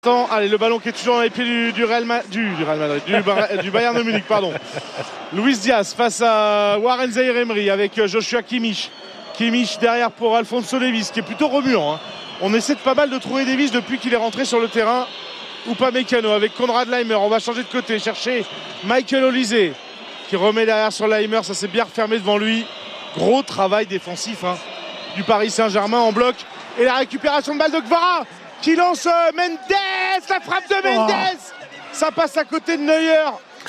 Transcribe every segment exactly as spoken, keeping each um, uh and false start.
Attends, allez, le ballon qui est toujours dans les pieds du, du, Real, Ma- du, du Real Madrid, du, Bar- du Bayern de Munich, pardon. Luis Diaz face à Warren Zaïre-Emery avec Joshua Kimmich. Kimmich derrière pour Alphonso Davies, qui est plutôt remuant. Hein. On essaie de pas mal de trouver Davies depuis qu'il est rentré sur le terrain. Upamecano avec Konrad Laimer. On va changer de côté, chercher Michael Olise qui remet derrière sur Laimer. Ça s'est bien refermé devant lui. Gros travail défensif hein, du Paris Saint-Germain en bloc. Et la récupération de balle de Kvara qui lance euh, Mendes, la frappe de Mendes, oh. Ça passe à côté de Neuer.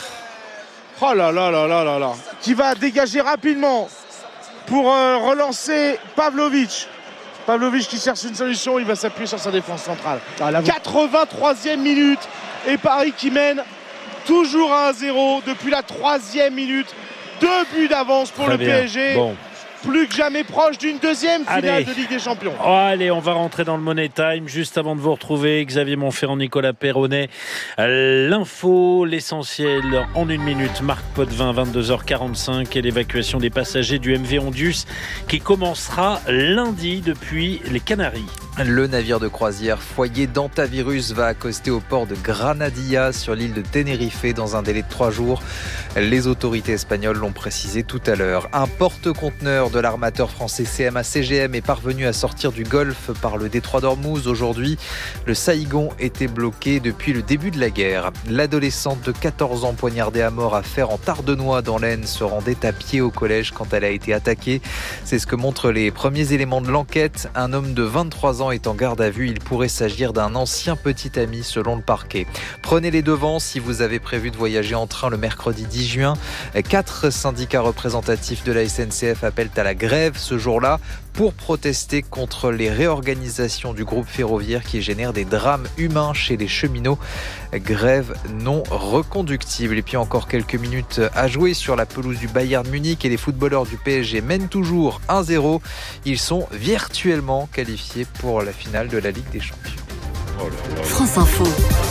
Oh là là là là là là, qui va dégager rapidement pour euh, relancer Pavlovic. Pavlovic qui cherche une solution, il va s'appuyer sur sa défense centrale. Ah, quatre-vingt-troisième minute et Paris qui mène toujours à un zéro depuis la troisième minute. Deux buts d'avance pour Très le bien. P S G. Bon. Plus que jamais proche d'une deuxième finale allez. de Ligue des Champions. Oh, allez, on va rentrer dans le Money Time. Juste avant de vous retrouver, Xavier Monferrand, Nicolas Perronnet. L'info, l'essentiel en une minute. Marc Potvin, vingt-deux heures quarante-cinq et l'évacuation des passagers du M V Ondius qui commencera lundi depuis les Canaries. Le navire de croisière Foyer d'Antavirus va accoster au port de Granadilla sur l'île de Tenerife dans un délai de trois jours. Les autorités espagnoles l'ont précisé tout à l'heure. Un porte-conteneur de l'armateur français C M A C G M est parvenu à sortir du Golfe par le détroit d'Ormuz aujourd'hui. Le Saïgon était bloqué depuis le début de la guerre. L'adolescente de quatorze ans poignardée à mort à Fère en Tardenois dans l'Aisne se rendait à pied au collège quand elle a été attaquée. C'est ce que montrent les premiers éléments de l'enquête. Un homme de vingt-trois ans est en garde à vue. Il pourrait s'agir d'un ancien petit ami selon le parquet. Prenez les devants si vous avez prévu de voyager en train le mercredi dix juin. Quatre syndicats représentatifs de la S N C F appellent à la grève ce jour-là pour protester contre les réorganisations du groupe ferroviaire qui génèrent des drames humains chez les cheminots. Grève non reconductible. Et puis encore quelques minutes à jouer sur la pelouse du Bayern Munich et les footballeurs du P S G mènent toujours un zéro. Ils sont virtuellement qualifiés pour la finale de la Ligue des Champions. Oh là là. France Info.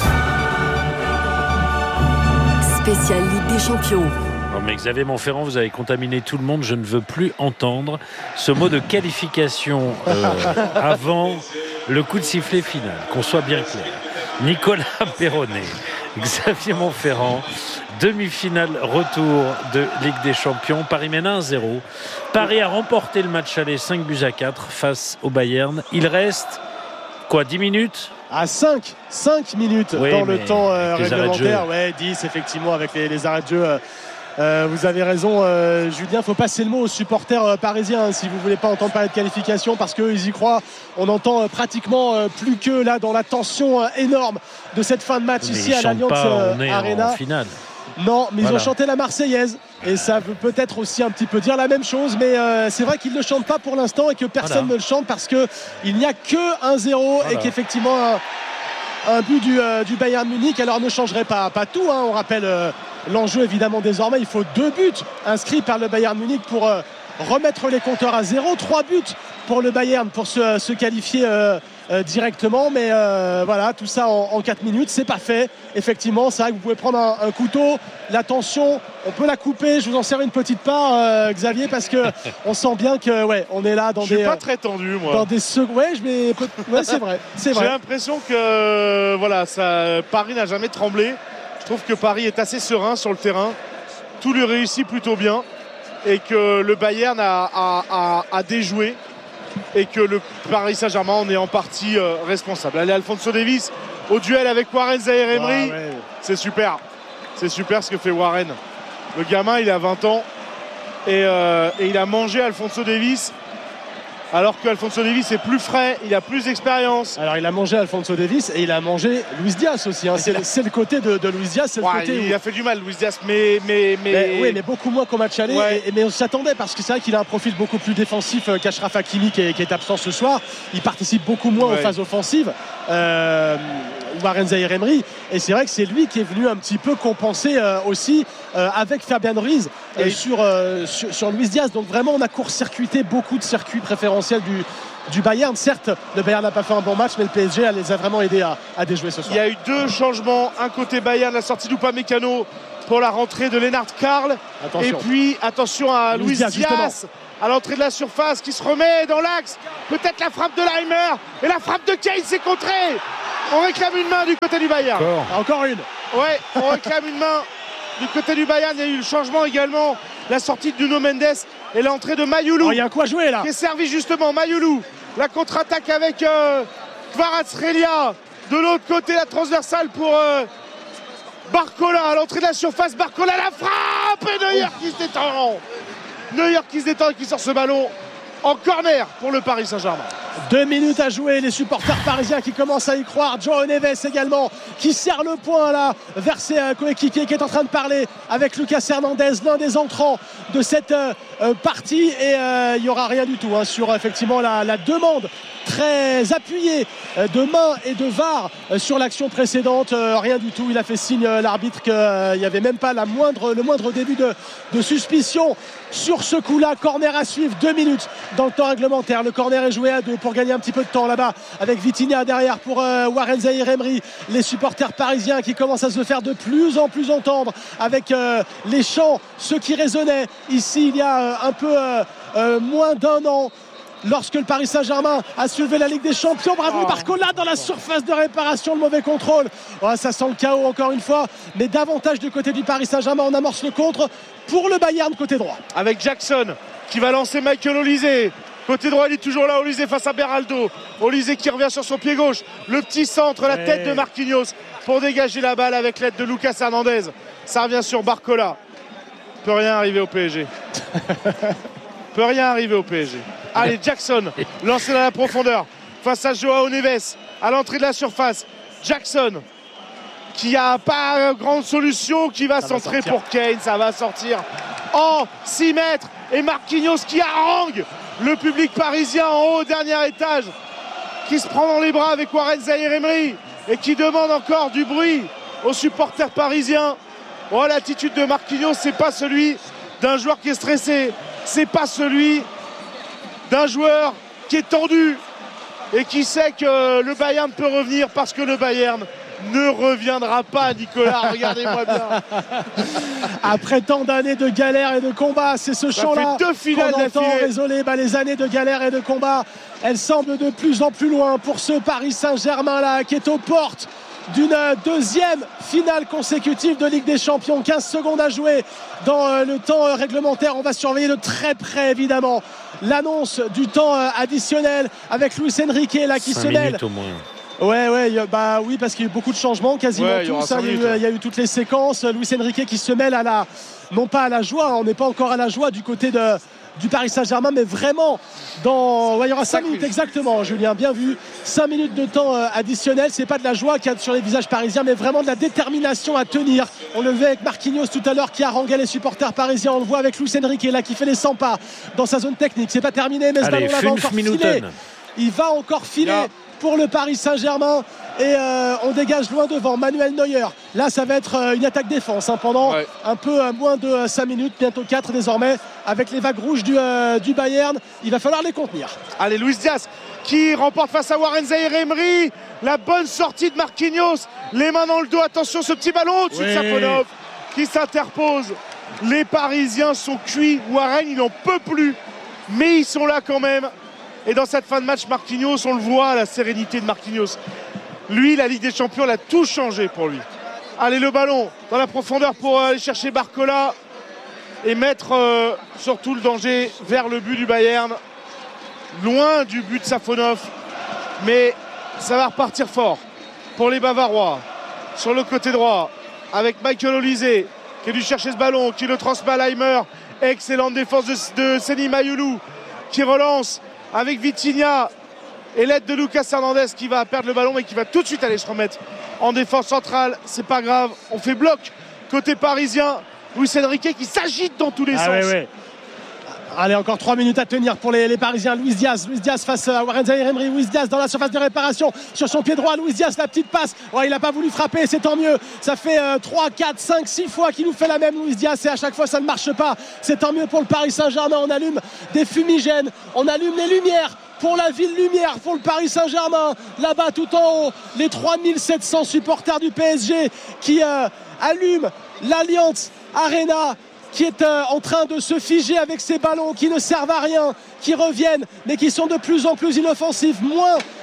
Spéciale Ligue des Champions. Non mais Xavier Monferrand, vous avez contaminé tout le monde. Je ne veux plus entendre ce mot de qualification euh, avant le coup de sifflet final. Qu'on soit bien clair. Nicolas Perronnet, Xavier Monferrand, demi-finale retour de Ligue des Champions. Paris mène un zéro. Paris a remporté le match aller cinq buts à quatre face au Bayern. Il reste quoi, dix minutes à cinq, cinq minutes oui, dans le temps euh, réglementaire. Ouais, dix effectivement avec les, les arrêts de jeu. Euh, Euh, vous avez raison euh, Julien, il faut passer le mot aux supporters euh, parisiens hein, si vous ne voulez pas entendre parler de qualification parce qu'ils y croient. On entend euh, pratiquement euh, plus que là dans la tension euh, énorme de cette fin de match mais ici à l'Allianz euh, Arena. En finale. Non, mais voilà. Ils ont chanté la Marseillaise et ça veut peut-être aussi un petit peu dire la même chose, mais euh, c'est vrai qu'ils ne le chantent pas pour l'instant et que personne voilà. ne le chante parce qu'il n'y a que un zéro voilà. et qu'effectivement un, un but du, euh, du Bayern Munich alors ne changerait pas, pas tout hein, on rappelle euh, l'enjeu évidemment désormais, il faut deux buts inscrits par le Bayern Munich pour euh, remettre les compteurs à zéro, trois buts pour le Bayern pour se, se qualifier euh, euh, directement, mais euh, voilà, tout ça en, en quatre minutes, c'est pas fait. Effectivement, c'est vrai que vous pouvez prendre un, un couteau, la tension, on peut la couper, je vous en sers une petite part euh, Xavier, parce que on sent bien que ouais, on est là dans je des... Je suis pas très tendu moi. Dans des secondes, ouais, je vais... ouais, c'est vrai, c'est vrai. J'ai l'impression que voilà, ça, Paris n'a jamais tremblé. Je trouve que Paris est assez serein sur le terrain. Tout lui réussit plutôt bien. Et que le Bayern a, a, a, a déjoué. Et que le Paris Saint-Germain en est en partie euh, responsable. Allez, Alphonso Davies au duel avec Warren Zaïre-Emery. Ah, ouais. C'est super. C'est super ce que fait Warren. Le gamin, il a vingt ans. Et, euh, et il a mangé Alphonso Davies. Alors qu'Alphonso Davies est plus frais, il a plus d'expérience. Alors il a mangé Alphonso Davies et il a mangé Luis Diaz aussi. Hein. C'est, c'est le côté de, de Luis Diaz. C'est ouais, le côté il où... a fait du mal Luis Diaz, mais mais mais, mais oui, mais beaucoup moins qu'au match aller. Ouais. Et, mais on s'attendait parce que c'est vrai qu'il a un profil beaucoup plus défensif qu'Achraf Hakimi qui est, qui est absent ce soir. Il participe beaucoup moins ouais. aux phases offensives. Euh, Warren Zaïre-Emery et c'est vrai que c'est lui qui est venu un petit peu compenser euh, aussi euh, avec Fabian Ruiz euh, sur, euh, sur, sur Luis Diaz. Donc vraiment on a court-circuité beaucoup de circuits préférentiels du du Bayern. Certes, le Bayern n'a pas fait un bon match, mais le P S G les a vraiment aidés à, à déjouer ce soir. Il y a eu deux changements. Un côté Bayern, la sortie d'Upamecano pour la rentrée de Lennart Karl. Attention. Et puis, attention à Luis Diaz, Diaz à l'entrée de la surface qui se remet dans l'axe. Peut-être la frappe de Laimer. Et la frappe de Kane, c'est contré. On réclame une main du côté du Bayern. Encore, Encore une. Ouais, on réclame une main du côté du Bayern. Il y a eu le changement également. La sortie de Nuno Mendes et l'entrée de Mayoulou. Oh, il y a un coup à jouer là. Qui est servi justement. Mayoulou. La contre-attaque avec euh, Kvaratskhelia. De l'autre côté, la transversale pour euh, Barcola. À l'entrée de la surface, Barcola la frappe. Et Neuer qui se détend. Neuer qui se détend et qui sort ce ballon en corner pour le Paris Saint-Germain. Deux minutes à jouer, les supporters parisiens qui commencent à y croire. João Neves également qui serre le poing là vers ses euh, coéquipiers, qui est en train de parler avec Lucas Hernandez, l'un des entrants de cette euh, partie. Et euh, il n'y aura rien du tout hein, sur effectivement la, la demande très appuyée euh, de main et de V A R euh, sur l'action précédente. Euh, rien du tout. Il a fait signe euh, l'arbitre qu'il euh, n'y avait même pas la moindre, le moindre début de, de suspicion sur ce coup-là. Corner à suivre, deux minutes dans le temps réglementaire. Le corner est joué à deux pour gagner un petit peu de temps là-bas avec Vitinha derrière pour euh, Warren Zaïre-Emery. Les supporters parisiens qui commencent à se faire de plus en plus entendre avec euh, les chants, ceux qui résonnaient ici il y a euh, un peu euh, euh, moins d'un an, lorsque le Paris Saint-Germain a soulevé la Ligue des Champions. Bravo oh. Barcola dans la surface de réparation, le mauvais contrôle. Oh, ça sent le chaos encore une fois, mais davantage du côté du Paris Saint-Germain. On amorce le contre pour le Bayern côté droit. Avec Jackson qui va lancer Michael Olise. Côté droit, il est toujours là, Olise face à Beraldo. Olise qui revient sur son pied gauche. Le petit centre, la ouais. tête de Marquinhos pour dégager la balle avec l'aide de Lucas Hernandez. Ça revient sur Barcola. Peut rien arriver au P S G. Peut rien arriver au P S G. Allez, Jackson, lancé dans la profondeur face à João Neves à l'entrée de la surface. Jackson qui a pas grande solution, qui va ça centrer va pour Kane. Ça va sortir en six mètres. Et Marquinhos qui harangue le public parisien en haut au dernier étage, qui se prend dans les bras avec Warren Zaïre-Emery et qui demande encore du bruit aux supporters parisiens. Oh, l'attitude de Marquinhos, c'est pas celui d'un joueur qui est stressé, c'est pas celui d'un joueur qui est tendu et qui sait que le Bayern peut revenir, parce que le Bayern ne reviendra pas, Nicolas. Regardez-moi bien. Après tant d'années de galère et de combat, c'est ce chant-là qu'on entend résonner. Bah, les années de galère et de combat, elles semblent de plus en plus loin pour ce Paris Saint-Germain-là, qui est aux portes d'une deuxième finale consécutive de Ligue des Champions. quinze secondes à jouer dans le temps réglementaire. On va surveiller de très près évidemment l'annonce du temps additionnel avec Luis Enrique là qui se mêle. Au moins. Ouais, ouais, bah oui, parce qu'il y a eu beaucoup de changements, quasiment ouais, tous. Il y, a eu, il y a eu toutes les séquences. Luis Enrique qui se mêle à la, non pas à la joie, on n'est pas encore à la joie du côté de, du Paris Saint-Germain, mais vraiment dans. Ouais, il y aura cinq minutes exactement, Julien, bien vu. cinq minutes de temps euh, additionnel. C'est pas de la joie qu'il y a sur les visages parisiens, mais vraiment de la détermination à tenir. On le voit avec Marquinhos tout à l'heure qui haranguait les supporters parisiens. On le voit avec Luis Enrique là qui fait les cent pas dans sa zone technique. C'est pas terminé, mais ce ballon là va encore filer. Il va encore filer. Yeah. Pour le Paris Saint-Germain et euh, on dégage loin devant Manuel Neuer. Là ça va être euh, une attaque défense hein, pendant ouais. un peu euh, moins de euh, cinq minutes, bientôt quatre désormais, avec les vagues rouges du, euh, du Bayern. Il va falloir les contenir. Allez, Luis Diaz qui remporte face à Warren Zaïre-Emery. La bonne sortie de Marquinhos, les mains dans le dos, attention ce petit ballon au-dessus oui. de Safonov qui s'interpose. Les Parisiens sont cuits, Warren il n'en peut plus, mais ils sont là quand même. Et dans cette fin de match, Marquinhos, on le voit, la sérénité de Marquinhos. Lui, la Ligue des Champions, elle a tout changé pour lui. Allez, le ballon dans la profondeur pour aller chercher Barcola et mettre euh, surtout le danger vers le but du Bayern. Loin du but de Safonov. Mais ça va repartir fort pour les Bavarois. Sur le côté droit, avec Michael Olise qui a dû chercher ce ballon, qui le transmet à Leimer. Excellente défense de, de Seny Mayoulou qui relance avec Vitinha et l'aide de Lucas Hernandez qui va perdre le ballon mais qui va tout de suite aller se remettre en défense centrale. C'est pas grave, on fait bloc côté parisien. Luis Enrique qui s'agite dans tous les ah sens. Ouais, ouais. Allez, encore trois minutes à tenir pour les, les Parisiens. Luis Diaz, Luis Diaz face à Warren Zaïre-Emery. Luis Diaz dans la surface de réparation sur son pied droit. Luis Diaz, la petite passe. Ouais, il n'a pas voulu frapper, c'est tant mieux. Ça fait euh, trois, quatre, cinq, six fois qu'il nous fait la même, Luis Diaz, et à chaque fois ça ne marche pas. C'est tant mieux pour le Paris Saint-Germain. On allume des fumigènes, on allume les lumières pour la ville lumière, pour le Paris Saint-Germain. Là-bas, tout en haut, les trois mille sept cents supporters du P S G qui euh, allument l'Allianz Arena, qui est euh, en train de se figer avec ces ballons qui ne servent à rien, qui reviennent mais qui sont de plus en plus inoffensifs. Moins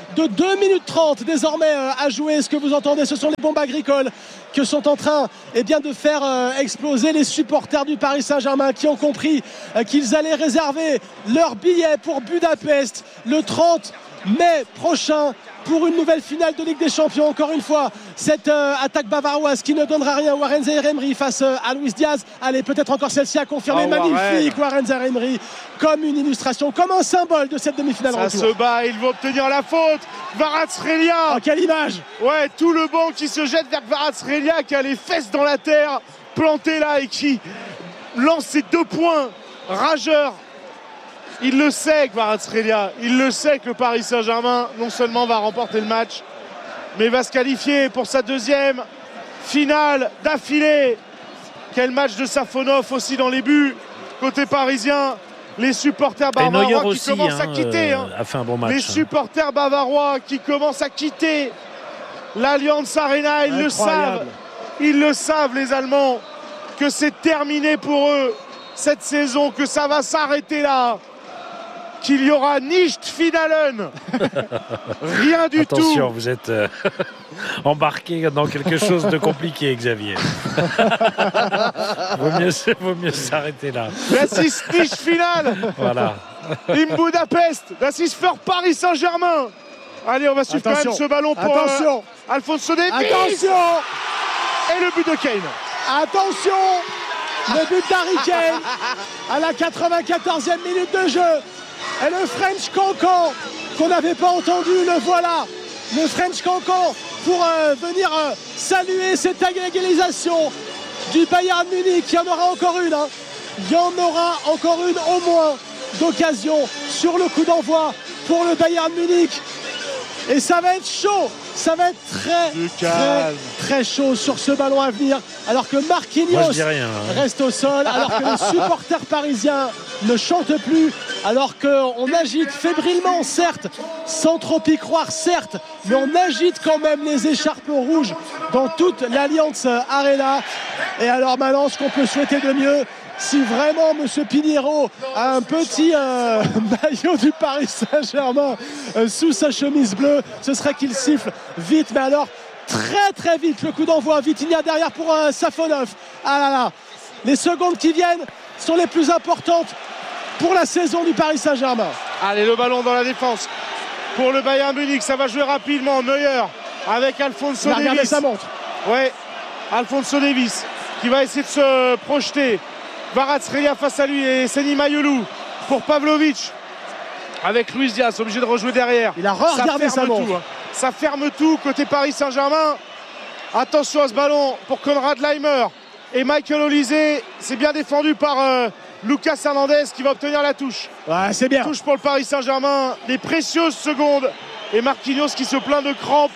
de deux minutes trente désormais à jouer. Ce que vous entendez, ce sont les bombes agricoles que sont en train eh bien, de faire euh, exploser les supporters du Paris Saint-Germain qui ont compris euh, qu'ils allaient réserver leur billet pour Budapest le trente mai prochain pour une nouvelle finale de Ligue des Champions. Encore une fois, cette euh, attaque bavaroise qui ne donnera rien. Warren Zaïre-Emery face euh, à Luis Diaz. Allez, peut-être encore celle-ci à confirmer. Oh, magnifique, Warren Zaïre-Emery, comme une illustration, comme un symbole de cette demi-finale. Ça retour. Se bat, ils vont obtenir la faute. Kvaratskhelia. Oh, quelle image! Ouais, tout le banc qui se jette vers Kvaratskhelia, qui a les fesses dans la terre, planté là et qui lance ses deux points rageurs. Il le sait, Kvaratskhelia, il le sait que le Paris Saint-Germain non seulement va remporter le match, mais va se qualifier pour sa deuxième finale d'affilée. Quel match de Safonov aussi dans les buts côté parisien. Les supporters bavarois qui aussi, commencent hein, à quitter. Hein. A fait un bon match, les supporters bavarois qui commencent à quitter l'Allianz Arena. Ils Incroyable. le savent. Ils le savent, les Allemands, que c'est terminé pour eux cette saison, que ça va s'arrêter là. Qu'il y aura nicht finalen. Rien du Attention, tout. Attention, vous êtes euh, embarqué dans quelque chose de compliqué, Xavier. vaut mieux, vaut mieux s'arrêter là. Das ist nicht final. Voilà. In Budapest, das ist für Paris Saint-Germain. Allez, on va suivre Attention. quand même ce ballon pour Attention. Euh, Alphonso Davies. Attention. Et le but de Kane. Attention. Le but d'Harry Kane à la quatre-vingt-quatorzième minute de jeu. Et le French Cancan qu'on n'avait pas entendu, le voilà. Le French Cancan pour euh, venir euh, saluer cette égalisation du Bayern Munich. Il y en aura encore une. Hein. Il y en aura encore une au moins d'occasion sur le coup d'envoi pour le Bayern Munich. Et ça va être chaud. Ça va être très, très, très chaud sur ce ballon à venir. Alors que Marquinhos Moi, je dis rien, hein. reste au sol. Alors que les supporters parisiens ne chantent plus. Alors qu'on agite fébrilement, certes, sans trop y croire, certes. Mais on agite quand même les écharpes rouges dans toute l'Allianz Arena. Et alors maintenant, ce qu'on peut souhaiter de mieux, si vraiment M. Pinheiro a un petit euh, maillot du Paris Saint-Germain euh, sous sa chemise bleue, ce serait qu'il siffle vite, mais alors très très vite le coup d'envoi. Vitinha derrière pour euh, Safonov. Ah là là, les secondes qui viennent sont les plus importantes pour la saison du Paris Saint-Germain. Allez, le ballon dans la défense pour le Bayern Munich, ça va jouer rapidement. Neuer avec Alphonso Davies. Regardez sa montre. Ouais, Alphonso Davies qui va essayer de se projeter. Kvaratskhelia face à lui et Seny Mayulu pour Pavlovic avec Luis Diaz, obligé de rejouer derrière. Il a regardé sa montre. Tout, hein. Ça ferme tout côté Paris Saint-Germain. Attention à ce ballon pour Konrad Laimer et Michael Olise. C'est bien défendu par euh, Lucas Hernandez qui va obtenir la touche. Ouais, c'est bien. Touche pour le Paris Saint-Germain. Des précieuses secondes. Et Marquinhos qui se plaint de crampes.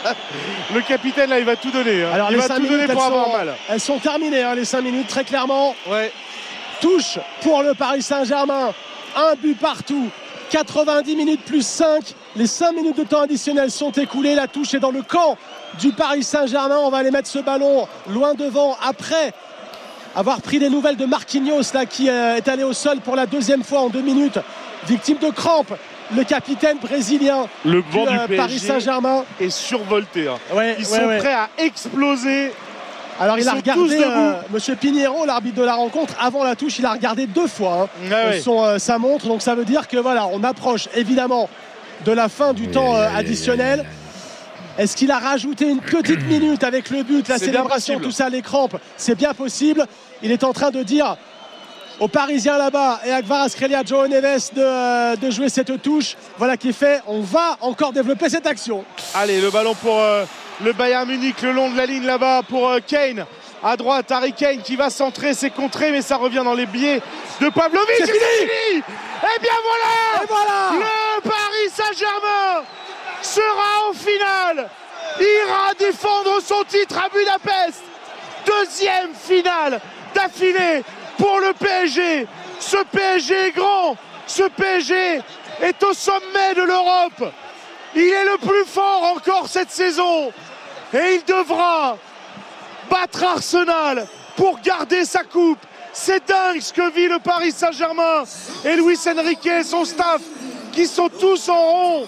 Le capitaine là il va tout donner. Hein. Alors, il les va tout donner pour sont, avoir mal. Elles sont terminées hein, les cinq minutes très clairement. Ouais. Touche pour le Paris Saint-Germain. Un but partout. quatre-vingt-dix minutes plus cinq. Les cinq minutes de temps additionnel sont écoulées. La touche est dans le camp du Paris Saint-Germain. On va aller mettre ce ballon loin devant après avoir pris des nouvelles de Marquinhos là, qui est allé au sol pour la deuxième fois en deux minutes. Victime de crampes. Le capitaine brésilien le banc du, du euh, Paris Saint-Germain est survolté. Hein. Ouais, Ils ouais, sont ouais. prêts à exploser. Alors Ils il a regardé euh, Monsieur Pinheiro, l'arbitre de la rencontre, avant la touche, il a regardé deux fois hein, ah ouais. son, euh, sa montre. Donc ça veut dire que voilà, on approche évidemment de la fin du oui, temps euh, additionnel. Est-ce qu'il a rajouté une petite minute avec le but, la c'est célébration, tout ça, les crampes? C'est bien possible. Il est en train de dire aux Parisiens là-bas et à Kvaratskhelia, João Neves de, de jouer cette touche. Voilà qui est fait. On va encore développer cette action. Allez, le ballon pour euh, le Bayern Munich le long de la ligne là-bas pour euh, Kane. À droite, Harry Kane qui va centrer, c'est contré, mais ça revient dans les biais de Pavlovic. C'est fini. fini. Et bien voilà, et voilà le Paris Saint-Germain sera en finale. Ira défendre son titre à Budapest. Deuxième finale d'affilée pour le P S G. Ce P S G est grand. Ce P S G est au sommet de l'Europe. Il est le plus fort encore cette saison. Et il devra battre Arsenal pour garder sa coupe. C'est dingue ce que vit le Paris Saint-Germain. Et Luis Enrique et son staff qui sont tous en rond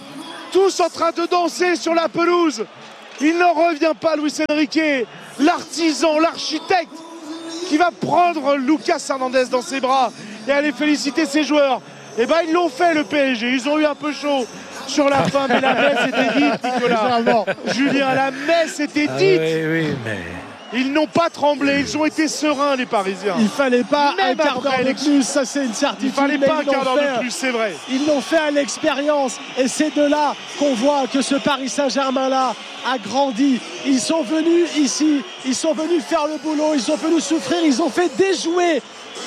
tous en train de danser sur la pelouse. Il n'en revient pas, Luis Enrique, l'artisan, l'architecte, qui va prendre Lucas Hernandez dans ses bras et aller féliciter ses joueurs. Et ben ils l'ont fait, le P S G. Ils ont eu un peu chaud sur la fin, mais la messe était dite, Nicolas. Julien, la messe était dite. Ah oui, oui, mais... Ils n'ont pas tremblé, ils ont été sereins, les Parisiens. Il fallait pas Même un quart d'heure de plus, ça c'est une certitude. Il fallait pas un quart d'heure de plus, c'est vrai. Ils l'ont fait à l'expérience et c'est de là qu'on voit que ce Paris Saint-Germain-là a grandi. Ils sont venus ici, ils sont venus faire le boulot, ils sont venus souffrir, ils ont fait déjouer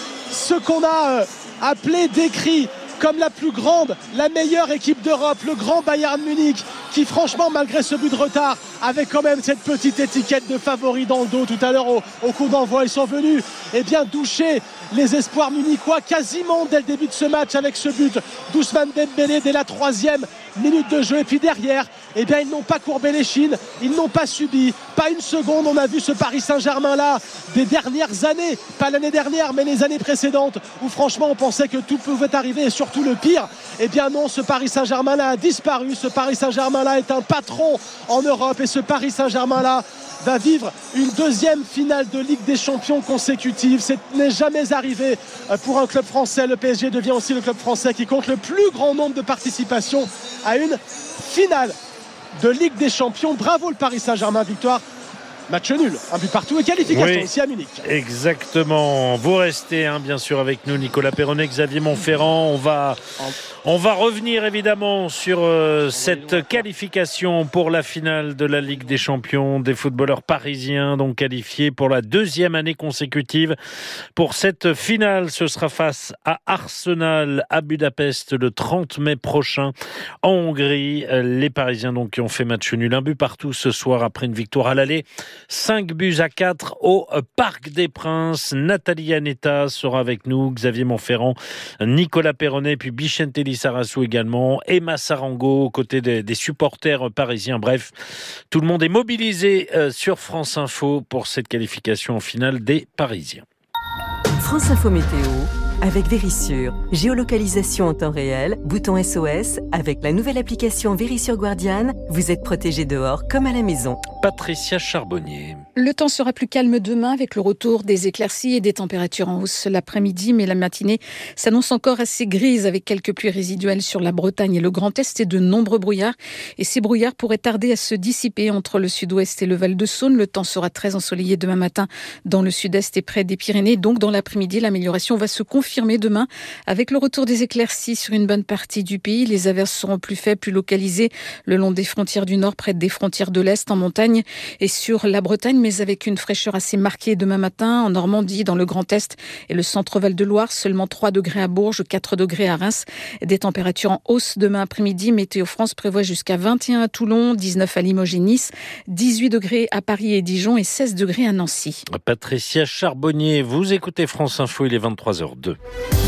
ce qu'on a euh, appelé, décrit comme la plus grande, la meilleure équipe d'Europe, le grand Bayern Munich, qui franchement, malgré ce but de retard, avait quand même cette petite étiquette de favori dans le dos tout à l'heure au, au coup d'envoi. Ils sont venus eh bien, doucher les espoirs munichois quasiment dès le début de ce match avec ce but d'Ousmane Dembélé dès la troisième minute de jeu. Et puis derrière, eh bien, ils n'ont pas courbé les chines, ils n'ont pas subi, pas une seconde. On a vu ce Paris Saint-Germain-là des dernières années, pas l'année dernière, mais les années précédentes, où franchement on pensait que tout pouvait arriver et surtout le pire. Eh bien non, ce Paris Saint-Germain-là a disparu. Ce Paris Saint-Germain-là est un patron en Europe et ce Paris Saint-Germain-là va vivre une deuxième finale de Ligue des Champions consécutive. Ce n'est jamais arrivé pour un club français. Le P S G devient aussi le club français qui compte le plus grand nombre de participations à une finale de Ligue des Champions. Bravo le Paris Saint-Germain, victoire. Match nul, un but partout et qualification oui, aussi à Munich. Exactement. Vous restez hein, bien sûr avec nous, Nicolas Perronnet, Xavier Montferrand. On va, on va revenir évidemment sur euh, cette qualification pour la finale de la Ligue des Champions des footballeurs parisiens, donc qualifiés pour la deuxième année consécutive. Pour cette finale, ce sera face à Arsenal à Budapest le trente mai prochain en Hongrie. Les Parisiens donc qui ont fait match nul, un but partout ce soir après une victoire à l'aller. cinq buts à quatre au Parc des Princes. Nathalie Anetta sera avec nous, Xavier Montferrand, Nicolas Perronnet, puis Bichente Lissarassou également, Emma Sarango aux côtés des, des supporters parisiens. Bref, tout le monde est mobilisé euh, sur France Info pour cette qualification en finale des Parisiens. France Info Météo avec Vérissure. Géolocalisation en temps réel, bouton S O S. Avec la nouvelle application Vérissure Guardian, vous êtes protégé dehors comme à la maison. Patricia Charbonnier. Le temps sera plus calme demain avec le retour des éclaircies et des températures en hausse l'après-midi, mais la matinée s'annonce encore assez grise avec quelques pluies résiduelles sur la Bretagne et le Grand Est et de nombreux brouillards. Et ces brouillards pourraient tarder à se dissiper entre le sud-ouest et le Val-de-Saône. Le temps sera très ensoleillé demain matin dans le sud-est et près des Pyrénées. Donc dans l'après-midi, l'amélioration va se confirmer demain avec le retour des éclaircies sur une bonne partie du pays. Les averses seront plus faibles, plus localisées le long des frontières du nord, près des frontières de l'est, en montagne et sur la Bretagne, mais avec une fraîcheur assez marquée demain matin en Normandie, dans le Grand Est et le centre Val-de-Loire. Seulement trois degrés à Bourges, quatre degrés à Reims. Des températures en hausse demain après-midi. Météo France prévoit jusqu'à vingt et un à Toulon, dix-neuf à Limoges et Nice, dix-huit degrés à Paris et Dijon et seize degrés à Nancy. Patricia Charbonnier, vous écoutez France Info, il est vingt-trois heures deux.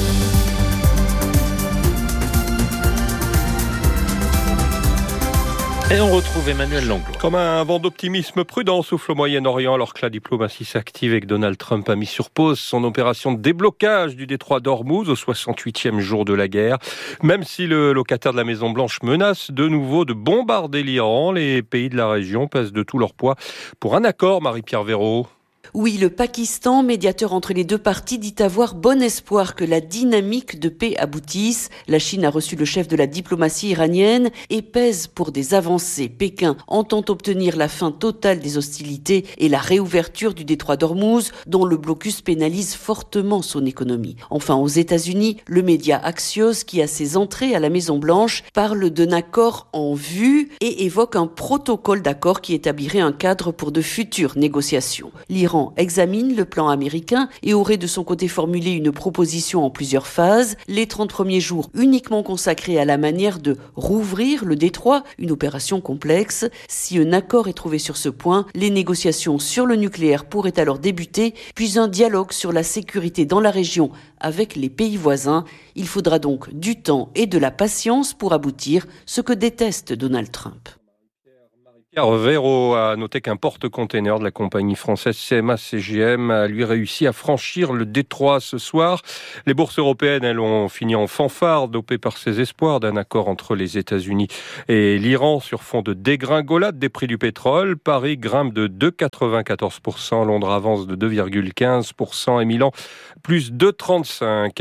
Et on retrouve Emmanuel Langlois. Comme un vent d'optimisme prudent souffle au Moyen-Orient alors que la diplomatie s'active et que Donald Trump a mis sur pause son opération de déblocage du détroit d'Ormuz au soixante-huitième jour de la guerre. Même si le locataire de la Maison-Blanche menace de nouveau de bombarder l'Iran, les pays de la région pèsent de tout leur poids pour un accord, Marie-Pierre Véraud. Oui, le Pakistan, médiateur entre les deux parties, dit avoir bon espoir que la dynamique de paix aboutisse. La Chine a reçu le chef de la diplomatie iranienne et pèse pour des avancées. Pékin entend obtenir la fin totale des hostilités et la réouverture du détroit d'Ormuz, dont le blocus pénalise fortement son économie. Enfin, aux États-Unis, le média Axios, qui a ses entrées à la Maison-Blanche, parle d'un accord en vue et évoque un protocole d'accord qui établirait un cadre pour de futures négociations. L'Iran examine le plan américain et aurait de son côté formulé une proposition en plusieurs phases. Les trente premiers jours uniquement consacrés à la manière de rouvrir le détroit, une opération complexe. Si un accord est trouvé sur ce point, les négociations sur le nucléaire pourraient alors débuter, puis un dialogue sur la sécurité dans la région avec les pays voisins. Il faudra donc du temps et de la patience pour aboutir, ce que déteste Donald Trump. Véro a noté qu'un porte-container de la compagnie française C M A C G M a lui réussi à franchir le détroit ce soir. Les bourses européennes, elles ont fini en fanfare, dopées par ces espoirs d'un accord entre les États-Unis et l'Iran sur fond de dégringolade des prix du pétrole. Paris grimpe de deux virgule quatre-vingt-quatorze pour cent, Londres avance de deux virgule quinze pour cent et Milan plus deux virgule trente-cinq.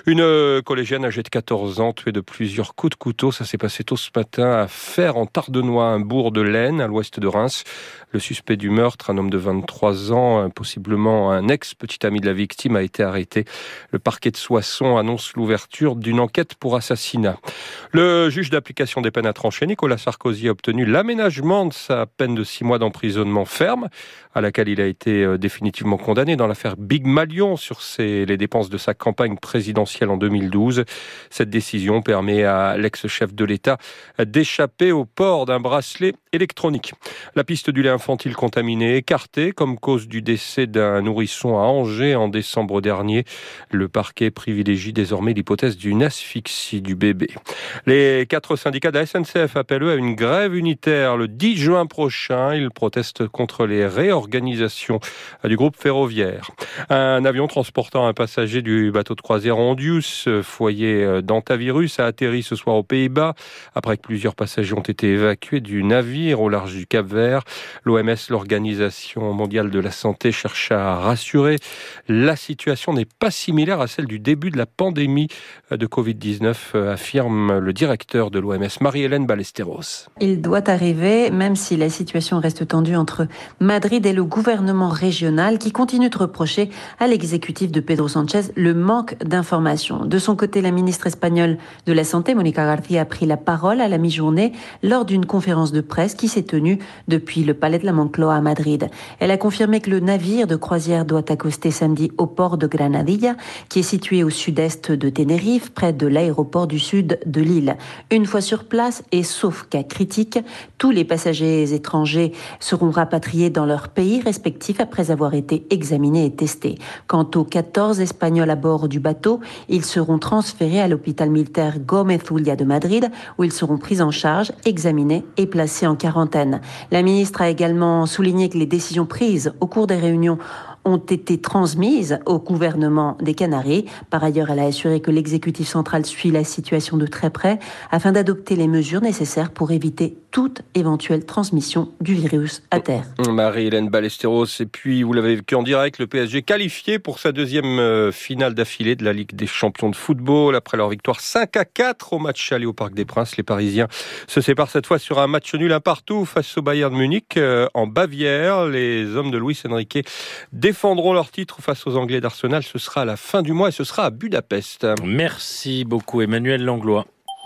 Une collégienne âgée de quatorze ans tuée de plusieurs coups de couteau. Ça s'est passé tôt ce matin à Fère en Tardenois, un bourg de l'Aisne à l'ouest de Reims. Le suspect du meurtre, un homme de vingt-trois ans, possiblement un ex-petit ami de la victime, a été arrêté. Le parquet de Soissons annonce l'ouverture d'une enquête pour assassinat. Le juge d'application des peines a tranché. Nicolas Sarkozy a obtenu l'aménagement de sa peine de six mois d'emprisonnement ferme, à laquelle il a été définitivement condamné dans l'affaire Big Malion sur ses, les dépenses de sa campagne présidentielle en deux mille douze. Cette décision permet à l'ex-chef de l'État d'échapper au port d'un bracelet électronique. La piste du lait infantile contaminé écartée comme cause du décès d'un nourrisson à Angers en décembre dernier. Le parquet privilégie désormais l'hypothèse d'une asphyxie du bébé. Les quatre syndicats de la S N C F appellent eux à une grève unitaire le dix juin prochain. Ils protestent contre les réorganisations du groupe ferroviaire. Un avion transportant un passager du bateau de croisière Ondius, foyer d'antavirus, a atterri ce soir aux Pays-Bas après que plusieurs passagers ont été évacués du navire au large du Cap-Vert. L'O M S, l'Organisation mondiale de la santé, cherche à rassurer. La situation n'est pas similaire à celle du début de la pandémie de covid dix-neuf, affirme le directeur de l'O M S, Marie-Hélène Ballesteros. Il doit arriver, même si la situation reste tendue entre Madrid et le gouvernement régional, qui continue de reprocher à l'exécutif de Pedro Sánchez le manque d'informations. De son côté, la ministre espagnole de la Santé, Mónica García, a pris la parole à la mi-journée lors d'une conférence de presse qui s'est tenue depuis le palais de la Moncloa à Madrid. Elle a confirmé que le navire de croisière doit accoster samedi au port de Granadilla, qui est situé au sud-est de Tenerife, près de l'aéroport du sud de l'île. Une fois sur place, et sauf cas critique, tous les passagers étrangers seront rapatriés dans leur pays respectif après avoir été examinés et testés. Quant aux quatorze Espagnols à bord du bateau, ils seront transférés à l'hôpital militaire Gómez Ulla de Madrid, où ils seront pris en charge, examinés et placés en quarantaine. La ministre a également souligné que les décisions prises au cours des réunions ont été transmises au gouvernement des Canaries. Par ailleurs, elle a assuré que l'exécutif central suit la situation de très près afin d'adopter les mesures nécessaires pour éviter toute éventuelle transmission du virus à terre. Marie-Hélène Ballesteros, et puis vous l'avez vécu en direct, le P S G qualifié pour sa deuxième finale d'affilée de la Ligue des champions de football. Après leur victoire cinq à quatre au match aller au Parc des Princes, les Parisiens se séparent cette fois sur un match nul un partout face au Bayern de Munich en Bavière. Les hommes de Luis Enrique défendront leur titre face aux Anglais d'Arsenal. Ce sera à la fin du mois et ce sera à Budapest. Merci beaucoup Emmanuel Langlois.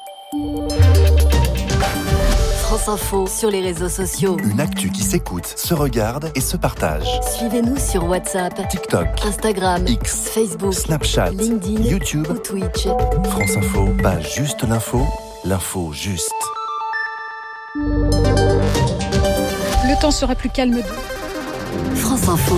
France Info sur les réseaux sociaux. Une actu qui s'écoute, se regarde et se partage. Suivez-nous sur WhatsApp, TikTok, Instagram, X, Facebook, Snapchat, LinkedIn, YouTube ou Twitch. France Info, pas juste l'info, l'info juste. Le temps sera plus calme. France Info.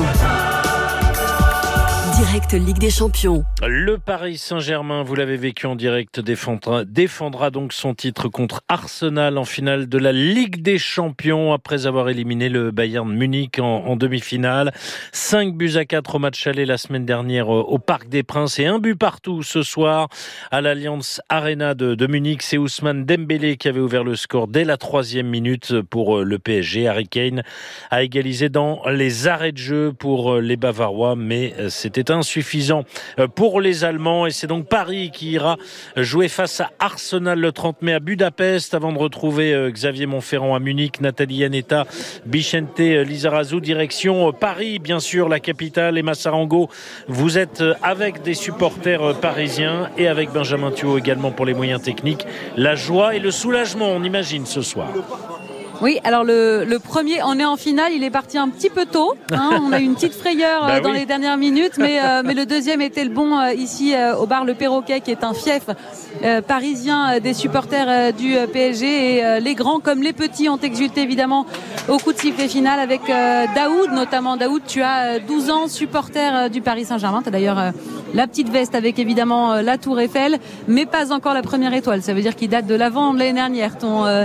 Direct Ligue des Champions. Le Paris Saint-Germain, vous l'avez vécu en direct, défendra, défendra donc son titre contre Arsenal en finale de la Ligue des Champions après avoir éliminé le Bayern Munich en, en demi-finale. cinq buts à quatre au match aller la semaine dernière au Parc des Princes et un but partout ce soir à l'Allianz Arena de, de Munich. C'est Ousmane Dembélé qui avait ouvert le score dès la troisième minute pour le P S G. Harry Kane a égalisé dans les arrêts de jeu pour les Bavarois, mais c'était insuffisant pour les Allemands et c'est donc Paris qui ira jouer face à Arsenal le trente mai à Budapest avant de retrouver Xavier Monferrand à Munich, Nathalie Yanetta, Bichente Lizarazu, direction Paris bien sûr, la capitale. Emma Sarango, vous êtes avec des supporters parisiens et avec Benjamin Thuot également pour les moyens techniques. La joie et le soulagement, on imagine ce soir. Oui, alors le, le premier, on est en finale, il est parti un petit peu tôt. Hein, on a eu une petite frayeur bah dans oui. les dernières minutes, mais, euh, mais le deuxième était le bon euh, ici euh, au bar Le Perroquet, qui est un fief euh, parisien euh, des supporters euh, du euh, P S G. Et euh, les grands comme les petits ont exulté évidemment au coup de sifflet final avec euh, Daoud, notamment. Daoud, tu as douze ans, supporter euh, du Paris Saint-Germain. Tu as d'ailleurs euh, la petite veste avec évidemment euh, la Tour Eiffel, mais pas encore la première étoile. Ça veut dire qu'il date de l'avant de l'année dernière, ton... Euh,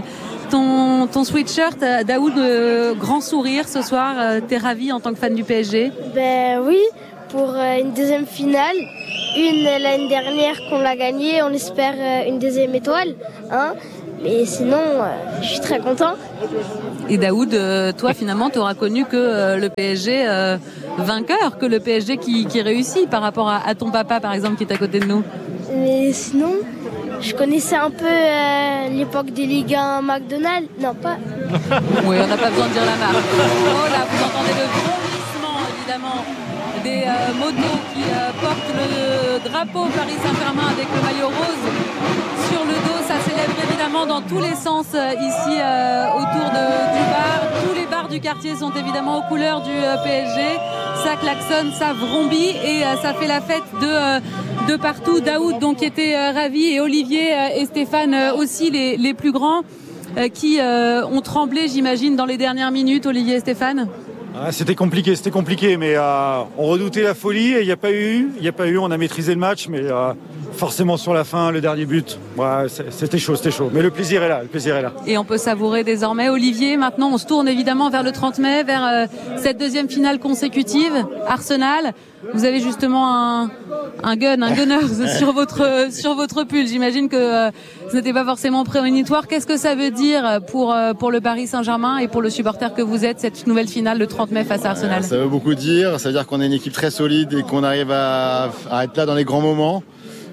ton, ton sweatshirt, Daoud, euh, grand sourire ce soir. Euh, t'es ravi en tant que fan du P S G? Ben oui, pour euh, une deuxième finale. Une l'année dernière qu'on l'a gagnée, on espère euh, une deuxième étoile. Hein. Mais sinon, euh, je suis très content. Et Daoud, euh, toi finalement, tu auras connu que euh, le P S G euh, vainqueur, que le P S G qui, qui réussit par rapport à, à ton papa par exemple qui est à côté de nous. Mais sinon, je connaissais un peu euh, l'époque des Ligue un McDonald's. Non, pas. Oui, on n'a pas besoin de dire la marque. Oh là, vous entendez le bromissement évidemment des euh, motos qui euh, portent le drapeau Paris Saint-Germain avec le maillot rose sur le dos. Ça célèbre évidemment dans tous les sens euh, ici euh, autour de, du bar. Tous les bars du quartier sont évidemment aux couleurs du euh, P S G. Ça klaxonne, ça vrombit et euh, ça fait la fête de, euh, de partout. Daoud donc qui était euh, ravi et Olivier euh, et Stéphane euh, aussi les, les plus grands euh, qui euh, ont tremblé j'imagine dans les dernières minutes. Olivier et Stéphane. Ah, c'était compliqué, c'était compliqué, mais euh, on redoutait la folie et il n'y a pas eu, il n'y a pas eu, on a maîtrisé le match, mais euh, forcément sur la fin, le dernier but, ouais, c'était chaud, c'était chaud. Mais le plaisir est là, le plaisir est là. Et on peut savourer désormais. Olivier, maintenant on se tourne évidemment vers le trente mai, vers euh, cette deuxième finale consécutive, Arsenal. Vous avez justement un, un gun, un gunner sur votre sur votre pull. J'imagine que euh, ce n'était pas forcément prémonitoire. Qu'est-ce que ça veut dire pour euh, pour le Paris Saint-Germain et pour le supporter que vous êtes, cette nouvelle finale le trente mai face à Arsenal? Ça veut beaucoup dire. Ça veut dire qu'on est une équipe très solide et qu'on arrive à, à être là dans les grands moments.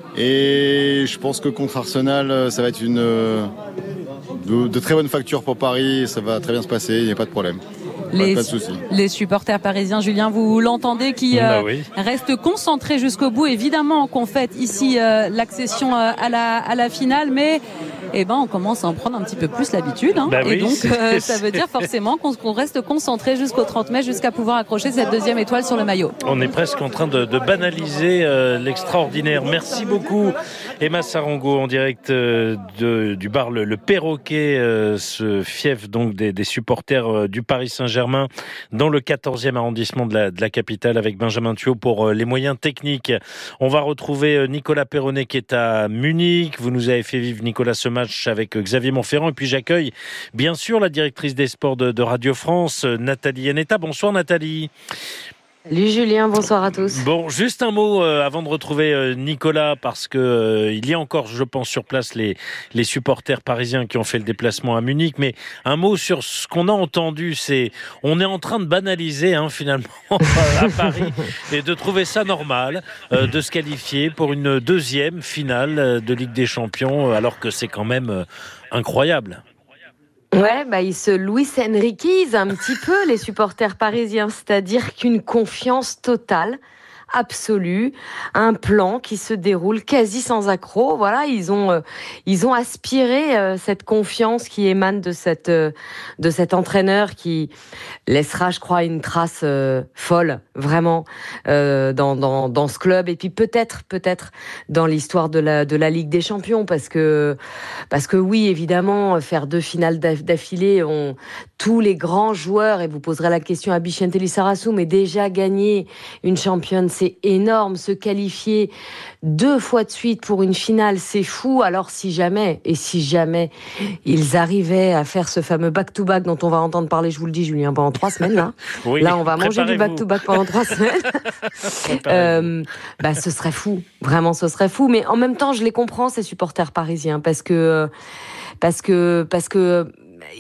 Et je pense que contre Arsenal, ça va être une de, de très bonne facture pour Paris. Ça va très bien se passer. Il n'y a pas de problème. Les, pas de souci. Les supporters parisiens, Julien, vous l'entendez, qui euh, bah oui. restent concentrés jusqu'au bout. Évidemment qu'on fête ici euh, l'accession euh, à, la, à la finale, mais eh ben, on commence à en prendre un petit peu plus l'habitude. Hein. Bah et oui, donc, euh, ça veut dire forcément qu'on, qu'on reste concentré jusqu'au trente mai, jusqu'à pouvoir accrocher cette deuxième étoile sur le maillot. On est presque en train de, de banaliser euh, l'extraordinaire. Merci beaucoup, Emma Sarango, en direct euh, de, du bar Le, le Perroquet, euh, ce fief donc des, des supporters euh, du Paris Saint-Germain dans le quatorzième arrondissement de la, de la capitale avec Benjamin Thuot pour euh, les moyens techniques. On va retrouver euh, Nicolas Perronnet qui est à Munich. Vous nous avez fait vivre, Nicolas, ce match avec euh, Xavier Montferrand. Et puis j'accueille bien sûr la directrice des sports de, de Radio France, euh, Nathalie Yanetta. Bonsoir Nathalie. Salut Julien, bonsoir à tous. Bon, juste un mot euh, avant de retrouver euh, Nicolas, parce que euh, il y a encore, je pense, sur place les, les supporters parisiens qui ont fait le déplacement à Munich, mais un mot sur ce qu'on a entendu, c'est on est en train de banaliser hein, finalement à Paris et de trouver ça normal euh, de se qualifier pour une deuxième finale de Ligue des Champions, alors que c'est quand même euh, incroyable. Ouais, bah ils se Luis Enriquisent un petit peu les supporters parisiens, c'est-à-dire qu'une confiance totale, absolue, un plan qui se déroule quasi sans accroc. Voilà, ils ont euh, ils ont aspiré euh, cette confiance qui émane de cette euh, de cet entraîneur qui laissera, je crois, une trace euh, folle, vraiment euh, dans dans dans ce club et puis peut-être peut-être dans l'histoire de la de la Ligue des Champions parce que parce que oui, évidemment, faire deux finales d'affilée, on tous les grands joueurs, et vous poserez la question à Bichente Lizarazu, mais déjà gagner une championne, c'est énorme. Se qualifier deux fois de suite pour une finale, c'est fou. Alors si jamais, et si jamais, ils arrivaient à faire ce fameux back-to-back dont on va entendre parler, je vous le dis Julien, pendant trois semaines, là, oui, là on va manger du back-to-back pendant trois semaines, euh, bah, ce serait fou. Vraiment, ce serait fou. Mais en même temps, je les comprends, ces supporters parisiens, parce que... Parce que... Parce que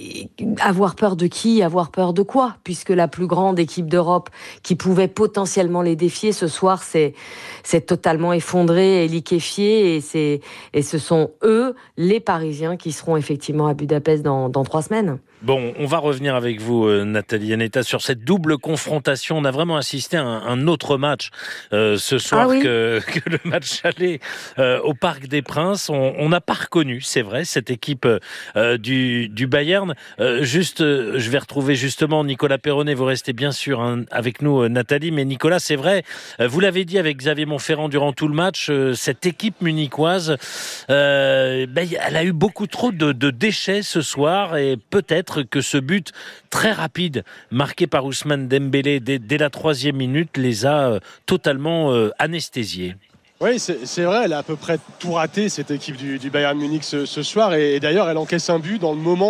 avoir peur de qui? Avoir peur de quoi? Puisque la plus grande équipe d'Europe qui pouvait potentiellement les défier ce soir, c'est, c'est totalement effondré et liquéfié. Et, c'est, et ce sont eux, les Parisiens, qui seront effectivement à Budapest dans, dans trois semaines. Bon, on va revenir avec vous, Nathalie Yanetta, sur cette double confrontation. On a vraiment assisté à un, un autre match euh, ce soir ah oui. que, que le match aller euh, au Parc des Princes. On n'a pas reconnu, c'est vrai, cette équipe euh, du, du Bayern. Euh, juste, euh, je vais retrouver justement Nicolas Perronnet. Vous restez bien sûr hein, avec nous, euh, Nathalie. Mais Nicolas, c'est vrai, euh, vous l'avez dit avec Xavier Montferrand durant tout le match, euh, cette équipe munichoise, euh, ben, elle a eu beaucoup trop de, de déchets ce soir et peut-être que ce but très rapide marqué par Ousmane Dembélé dès, dès la troisième minute les a euh, totalement euh, anesthésiés. Oui, c'est, c'est vrai, elle a à peu près tout raté cette équipe du, du Bayern Munich ce, ce soir et, et d'ailleurs elle encaisse un but dans le moment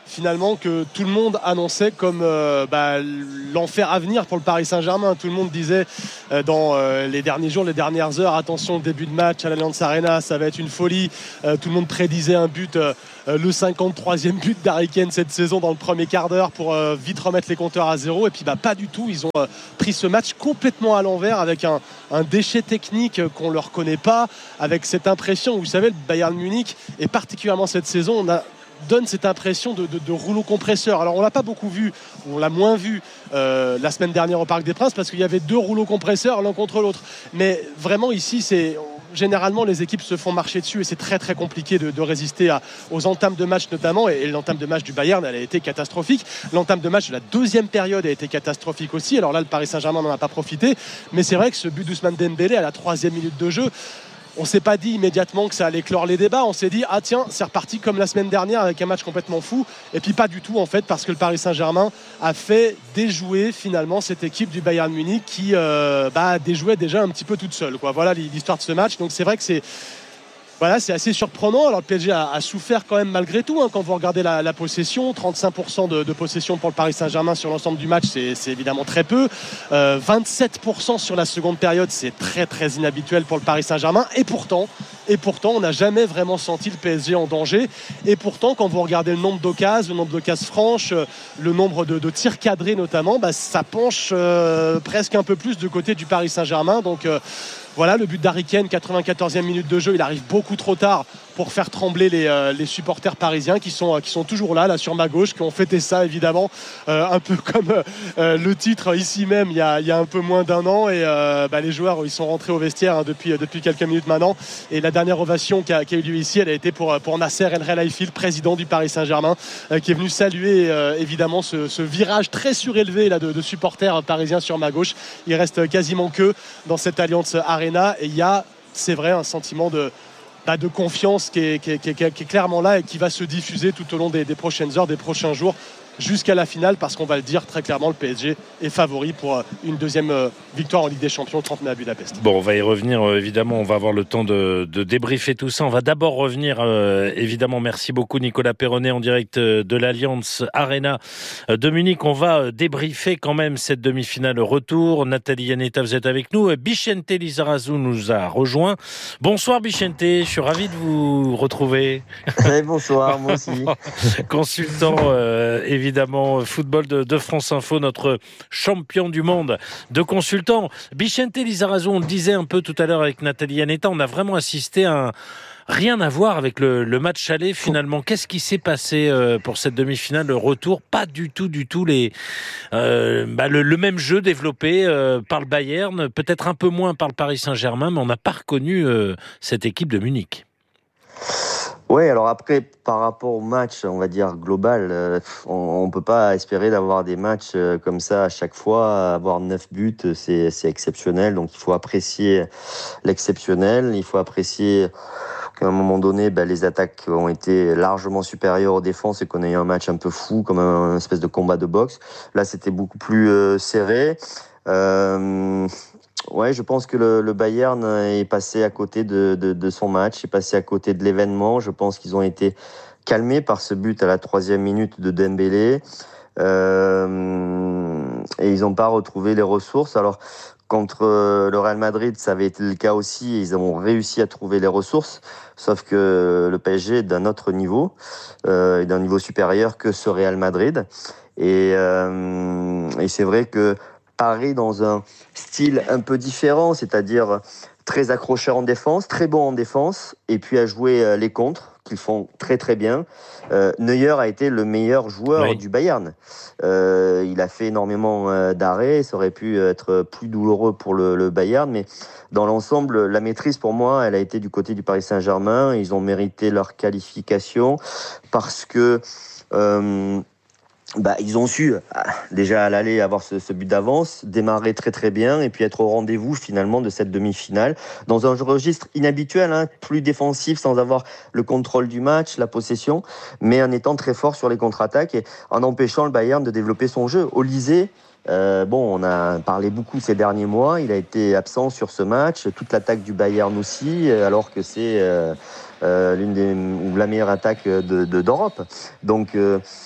finalement que tout le monde annonçait comme euh, bah, l'enfer à venir pour le Paris Saint-Germain. Tout le monde disait euh, dans euh, les derniers jours, les dernières heures, attention, début de match à l'Allianz Arena, ça va être une folie. Euh, tout le monde prédisait un but, euh, le cinquante-troisième but d'Harry Kane cette saison dans le premier quart d'heure pour euh, vite remettre les compteurs à zéro. Et puis bah, pas du tout, ils ont euh, pris ce match complètement à l'envers avec un, un déchet technique qu'on ne leur connaît pas, avec cette impression, vous savez, le Bayern Munich, et particulièrement cette saison, on a donne cette impression de, de, de rouleau compresseur. Alors on l'a pas beaucoup vu, on l'a moins vu euh, la semaine dernière au Parc des Princes parce qu'il y avait deux rouleaux compresseurs l'un contre l'autre. Mais vraiment ici, c'est généralement les équipes se font marcher dessus et c'est très très compliqué de, de résister à, aux entames de match notamment. Et, et l'entame de match du Bayern, elle a été catastrophique. L'entame de match de la deuxième période a été catastrophique aussi. Alors là, le Paris Saint-Germain n'en a pas profité. Mais c'est vrai que ce but d'Ousmane Dembélé à la troisième minute de jeu, on ne s'est pas dit immédiatement que ça allait clore les débats. On s'est dit, ah tiens, c'est reparti comme la semaine dernière avec un match complètement fou. Et puis pas du tout en fait, parce que le Paris Saint-Germain a fait déjouer finalement cette équipe du Bayern Munich qui euh, bah, déjouait déjà un petit peu toute seule, quoi. Voilà l'histoire de ce match. Donc c'est vrai que c'est... Voilà, c'est assez surprenant. Alors le P S G a, a souffert quand même malgré tout, hein, quand vous regardez la, la possession, trente-cinq pour cent de, de possession pour le Paris Saint-Germain sur l'ensemble du match, c'est, c'est évidemment très peu. Euh, vingt-sept pour cent sur la seconde période, c'est très très inhabituel pour le Paris Saint-Germain. Et pourtant, et pourtant, on n'a jamais vraiment senti le P S G en danger. Et pourtant, quand vous regardez le nombre d'occasions, le nombre d'occasions franches, le nombre de, de tirs cadrés notamment, bah, ça penche euh, presque un peu plus du côté du Paris Saint-Germain. Donc euh, voilà, le but d'Harry Kane, quatre-vingt-quatorzième minute de jeu, il arrive beaucoup trop tard pour faire trembler les, euh, les supporters parisiens qui sont, euh, qui sont toujours là, là sur ma gauche, qui ont fêté ça évidemment, euh, un peu comme euh, le titre ici même il y a, il y a un peu moins d'un an. Et euh, bah, les joueurs, ils sont rentrés au vestiaire hein, depuis, euh, depuis quelques minutes maintenant. Et la dernière ovation qui a, qui a eu lieu ici, elle a été pour, pour Nasser El Khelaifi, le président du Paris Saint-Germain, euh, qui est venu saluer euh, évidemment ce, ce virage très surélevé là, de, de supporters parisiens sur ma gauche. Il reste quasiment que dans cette Allianz Arena. Et il y a, c'est vrai, un sentiment de, bah, de confiance qui est, qui, est, qui, est, qui est clairement là et qui va se diffuser tout au long des, des prochaines heures, des prochains jours, jusqu'à la finale, parce qu'on va le dire très clairement, le P S G est favori pour une deuxième victoire en Ligue des Champions, trente mai à Budapest. Bon, on va y revenir, évidemment, on va avoir le temps de, de débriefer tout ça. On va d'abord revenir, euh, évidemment, merci beaucoup Nicolas Perronnet en direct de l'Allianz Arena de Munich. On va débriefer quand même cette demi-finale retour. Nathalie Yanetta, vous êtes avec nous. Bichente Lizarazu nous a rejoint. Bonsoir Bichente, je suis ravi de vous retrouver. Oui, bonsoir, moi aussi. Consultant, euh, évidemment, Évidemment, football de, de France Info, notre champion du monde de consultants. Bichente Lizarazu, on le disait un peu tout à l'heure avec Nathalie Yanetta, on a vraiment assisté à un... rien à voir avec le, le match aller finalement. Qu'est-ce qui s'est passé euh, pour cette demi-finale, le retour? Pas du tout, du tout les, euh, bah, le, le même jeu développé euh, par le Bayern, peut-être un peu moins par le Paris Saint-Germain, mais on n'a pas reconnu euh, cette équipe de Munich. Oui, alors après, par rapport au match, on va dire global, euh, on ne peut pas espérer d'avoir des matchs euh, comme ça à chaque fois. Avoir neuf buts, c'est, c'est exceptionnel. Donc il faut apprécier l'exceptionnel. Il faut apprécier qu'à un moment donné, ben, les attaques ont été largement supérieures aux défenses et qu'on a eu un match un peu fou, comme un, un espèce de combat de boxe. Là, c'était beaucoup plus euh, serré. Euh, Ouais, je pense que le, le Bayern est passé à côté de, de, de son match, est passé à côté de l'événement. Je pense qu'ils ont été calmés par ce but à la troisième minute de Dembélé. Euh, et ils n'ont pas retrouvé les ressources. Alors, contre le Real Madrid, ça avait été le cas aussi. Ils ont réussi à trouver les ressources. Sauf que le P S G est d'un autre niveau, euh, et d'un niveau supérieur que ce Real Madrid. Et, euh, et c'est vrai que Paris dans un style un peu différent, c'est-à-dire très accrocheur en défense, très bon en défense, et puis à jouer les contres, qu'ils font très très bien. Euh, Neuer a été le meilleur joueur oui. du Bayern. Euh, il a fait énormément euh, d'arrêts, ça aurait pu être plus douloureux pour le, le Bayern, mais dans l'ensemble, la maîtrise pour moi, elle a été du côté du Paris Saint-Germain. Ils ont mérité leur qualification parce que... Euh, Bah, ils ont su, déjà à l'aller, avoir ce, ce but d'avance, démarrer très très bien et puis être au rendez-vous finalement de cette demi-finale. Dans un registre inhabituel, hein, plus défensif, sans avoir le contrôle du match, la possession, mais en étant très fort sur les contre-attaques et en empêchant le Bayern de développer son jeu. Olysée, euh, bon, on a parlé beaucoup ces derniers mois, il a été absent sur ce match, toute l'attaque du Bayern aussi, alors que c'est euh, euh, l'une des, ou la meilleure attaque de, de, d'Europe. Donc... Euh,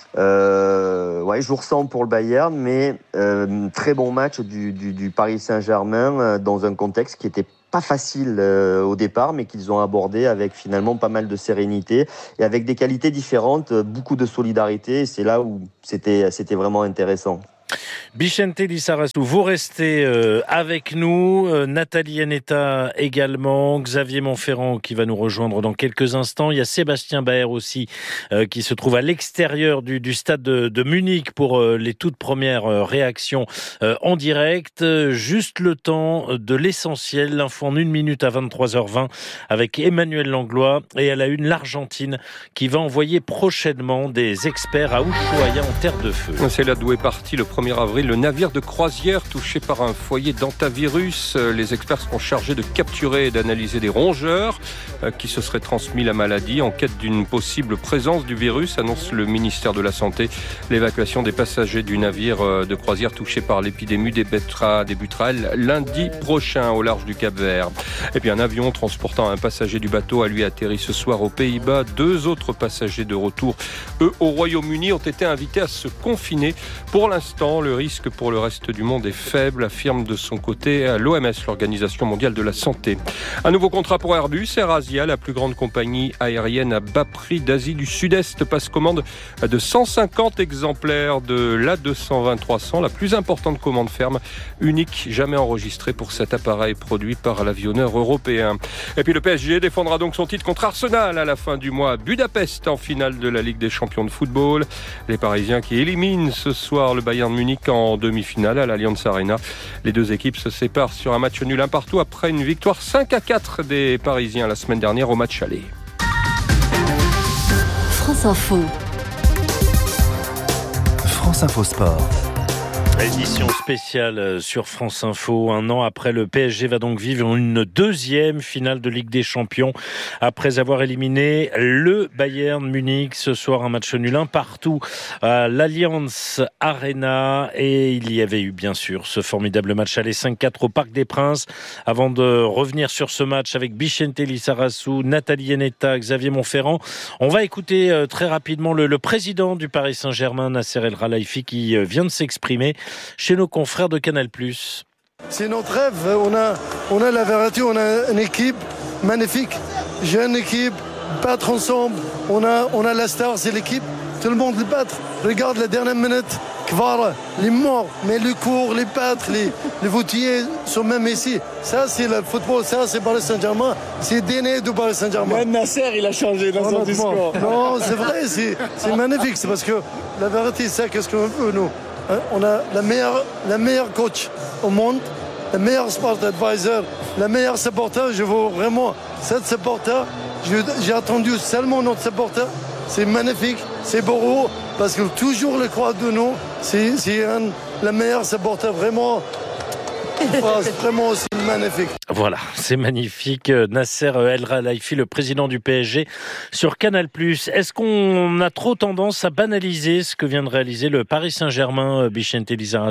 Euh, ouais, jour sans pour le Bayern, mais euh, très bon match du, du, du Paris Saint-Germain euh, dans un contexte qui était pas facile euh, au départ, mais qu'ils ont abordé avec finalement pas mal de sérénité et avec des qualités différentes, euh, beaucoup de solidarité. Et c'est là où c'était, c'était vraiment intéressant. Bicente Lizarazu, vous restez euh, avec nous, euh, Nathalie Anetta également, Xavier Monferrand qui va nous rejoindre dans quelques instants. Il y a Sébastien Baer aussi euh, qui se trouve à l'extérieur du, du stade de, de Munich pour euh, les toutes premières euh, réactions euh, en direct. Juste le temps de l'essentiel, l'info en une minute à vingt-trois heures vingt avec Emmanuel Langlois, et à la une l'Argentine qui va envoyer prochainement des experts à Ushuaia en terre de feu. C'est là d'où est parti le premier avril le navire de croisière touché par un foyer d'hantavirus. Les experts seront chargés de capturer et d'analyser des rongeurs qui se seraient transmis la maladie. En quête d'une possible présence du virus, annonce le ministère de la Santé. L'évacuation des passagers du navire de croisière touché par l'épidémie débutera, débutera lundi prochain au large du Cap-Vert. Et puis un avion transportant un passager du bateau a lui atterri ce soir aux Pays-Bas. Deux autres passagers de retour, eux, au Royaume-Uni, ont été invités à se confiner. Pour l'instant, le risque pour le reste du monde est faible, affirme de son côté l'O M S, l'Organisation mondiale de la santé. Un nouveau contrat pour Airbus. AirAsia, la plus grande compagnie aérienne à bas prix d'Asie du Sud-Est, passe commande de cent cinquante exemplaires de l'A deux cent vingt trois cents, la plus importante commande ferme, unique jamais enregistrée pour cet appareil produit par l'avionneur européen. Et puis le P S G défendra donc son titre contre Arsenal à la fin du mois à Budapest en finale de la Ligue des champions de football. Les Parisiens qui éliminent ce soir le Bayern Munich en demi-finale à l'Allianz Arena. Les deux équipes se séparent sur un match nul un partout après une victoire cinq à quatre des Parisiens la semaine dernière au match aller. France Info. France Info Sport. Édition spéciale sur France Info. Un an après, le P S G va donc vivre une deuxième finale de Ligue des Champions après avoir éliminé le Bayern Munich. Ce soir, un match nul un partout à l'Allianz Arena. Et il y avait eu bien sûr ce formidable match aller cinq quatre au Parc des Princes. Avant de revenir sur ce match avec Bicente Lizarazu, Nathalie Anetta, Xavier Monferrand, on va écouter très rapidement le, le président du Paris Saint-Germain, Nasser El Khelaifi, qui vient de s'exprimer chez nos confrères de Canal+. C'est notre rêve. On a, on a la vérité, on a une équipe magnifique, jeune équipe, battre ensemble. On a, on a la star, c'est l'équipe. Tout le monde les battre. Regarde la dernière minute, Kvara, les morts, mais le cours, les battre, les, les voutiers sont même ici. Ça, c'est le football, ça, c'est Paris Saint-Germain. C'est D N A de Paris Saint-Germain. Même Nasser, il a changé dans son discours. Non, c'est vrai, c'est, c'est magnifique. C'est parce que la vérité, c'est qu'est-ce qu'on veut, nous. On a la meilleure, la meilleure coach au monde, le meilleur sport advisor, la meilleure supporter. Je veux vraiment cette supporter. J'ai attendu seulement notre supporter. C'est magnifique, c'est beau, parce que toujours le croix de nous, c'est, c'est un, la meilleure supporter. Vraiment, c'est vraiment aussi magnifique. Voilà, c'est magnifique. Nasser El Khelaifi, le président du P S G, sur Canal+. Est-ce qu'on a trop tendance à banaliser ce que vient de réaliser le Paris Saint-Germain, Bicente Lizarazu ?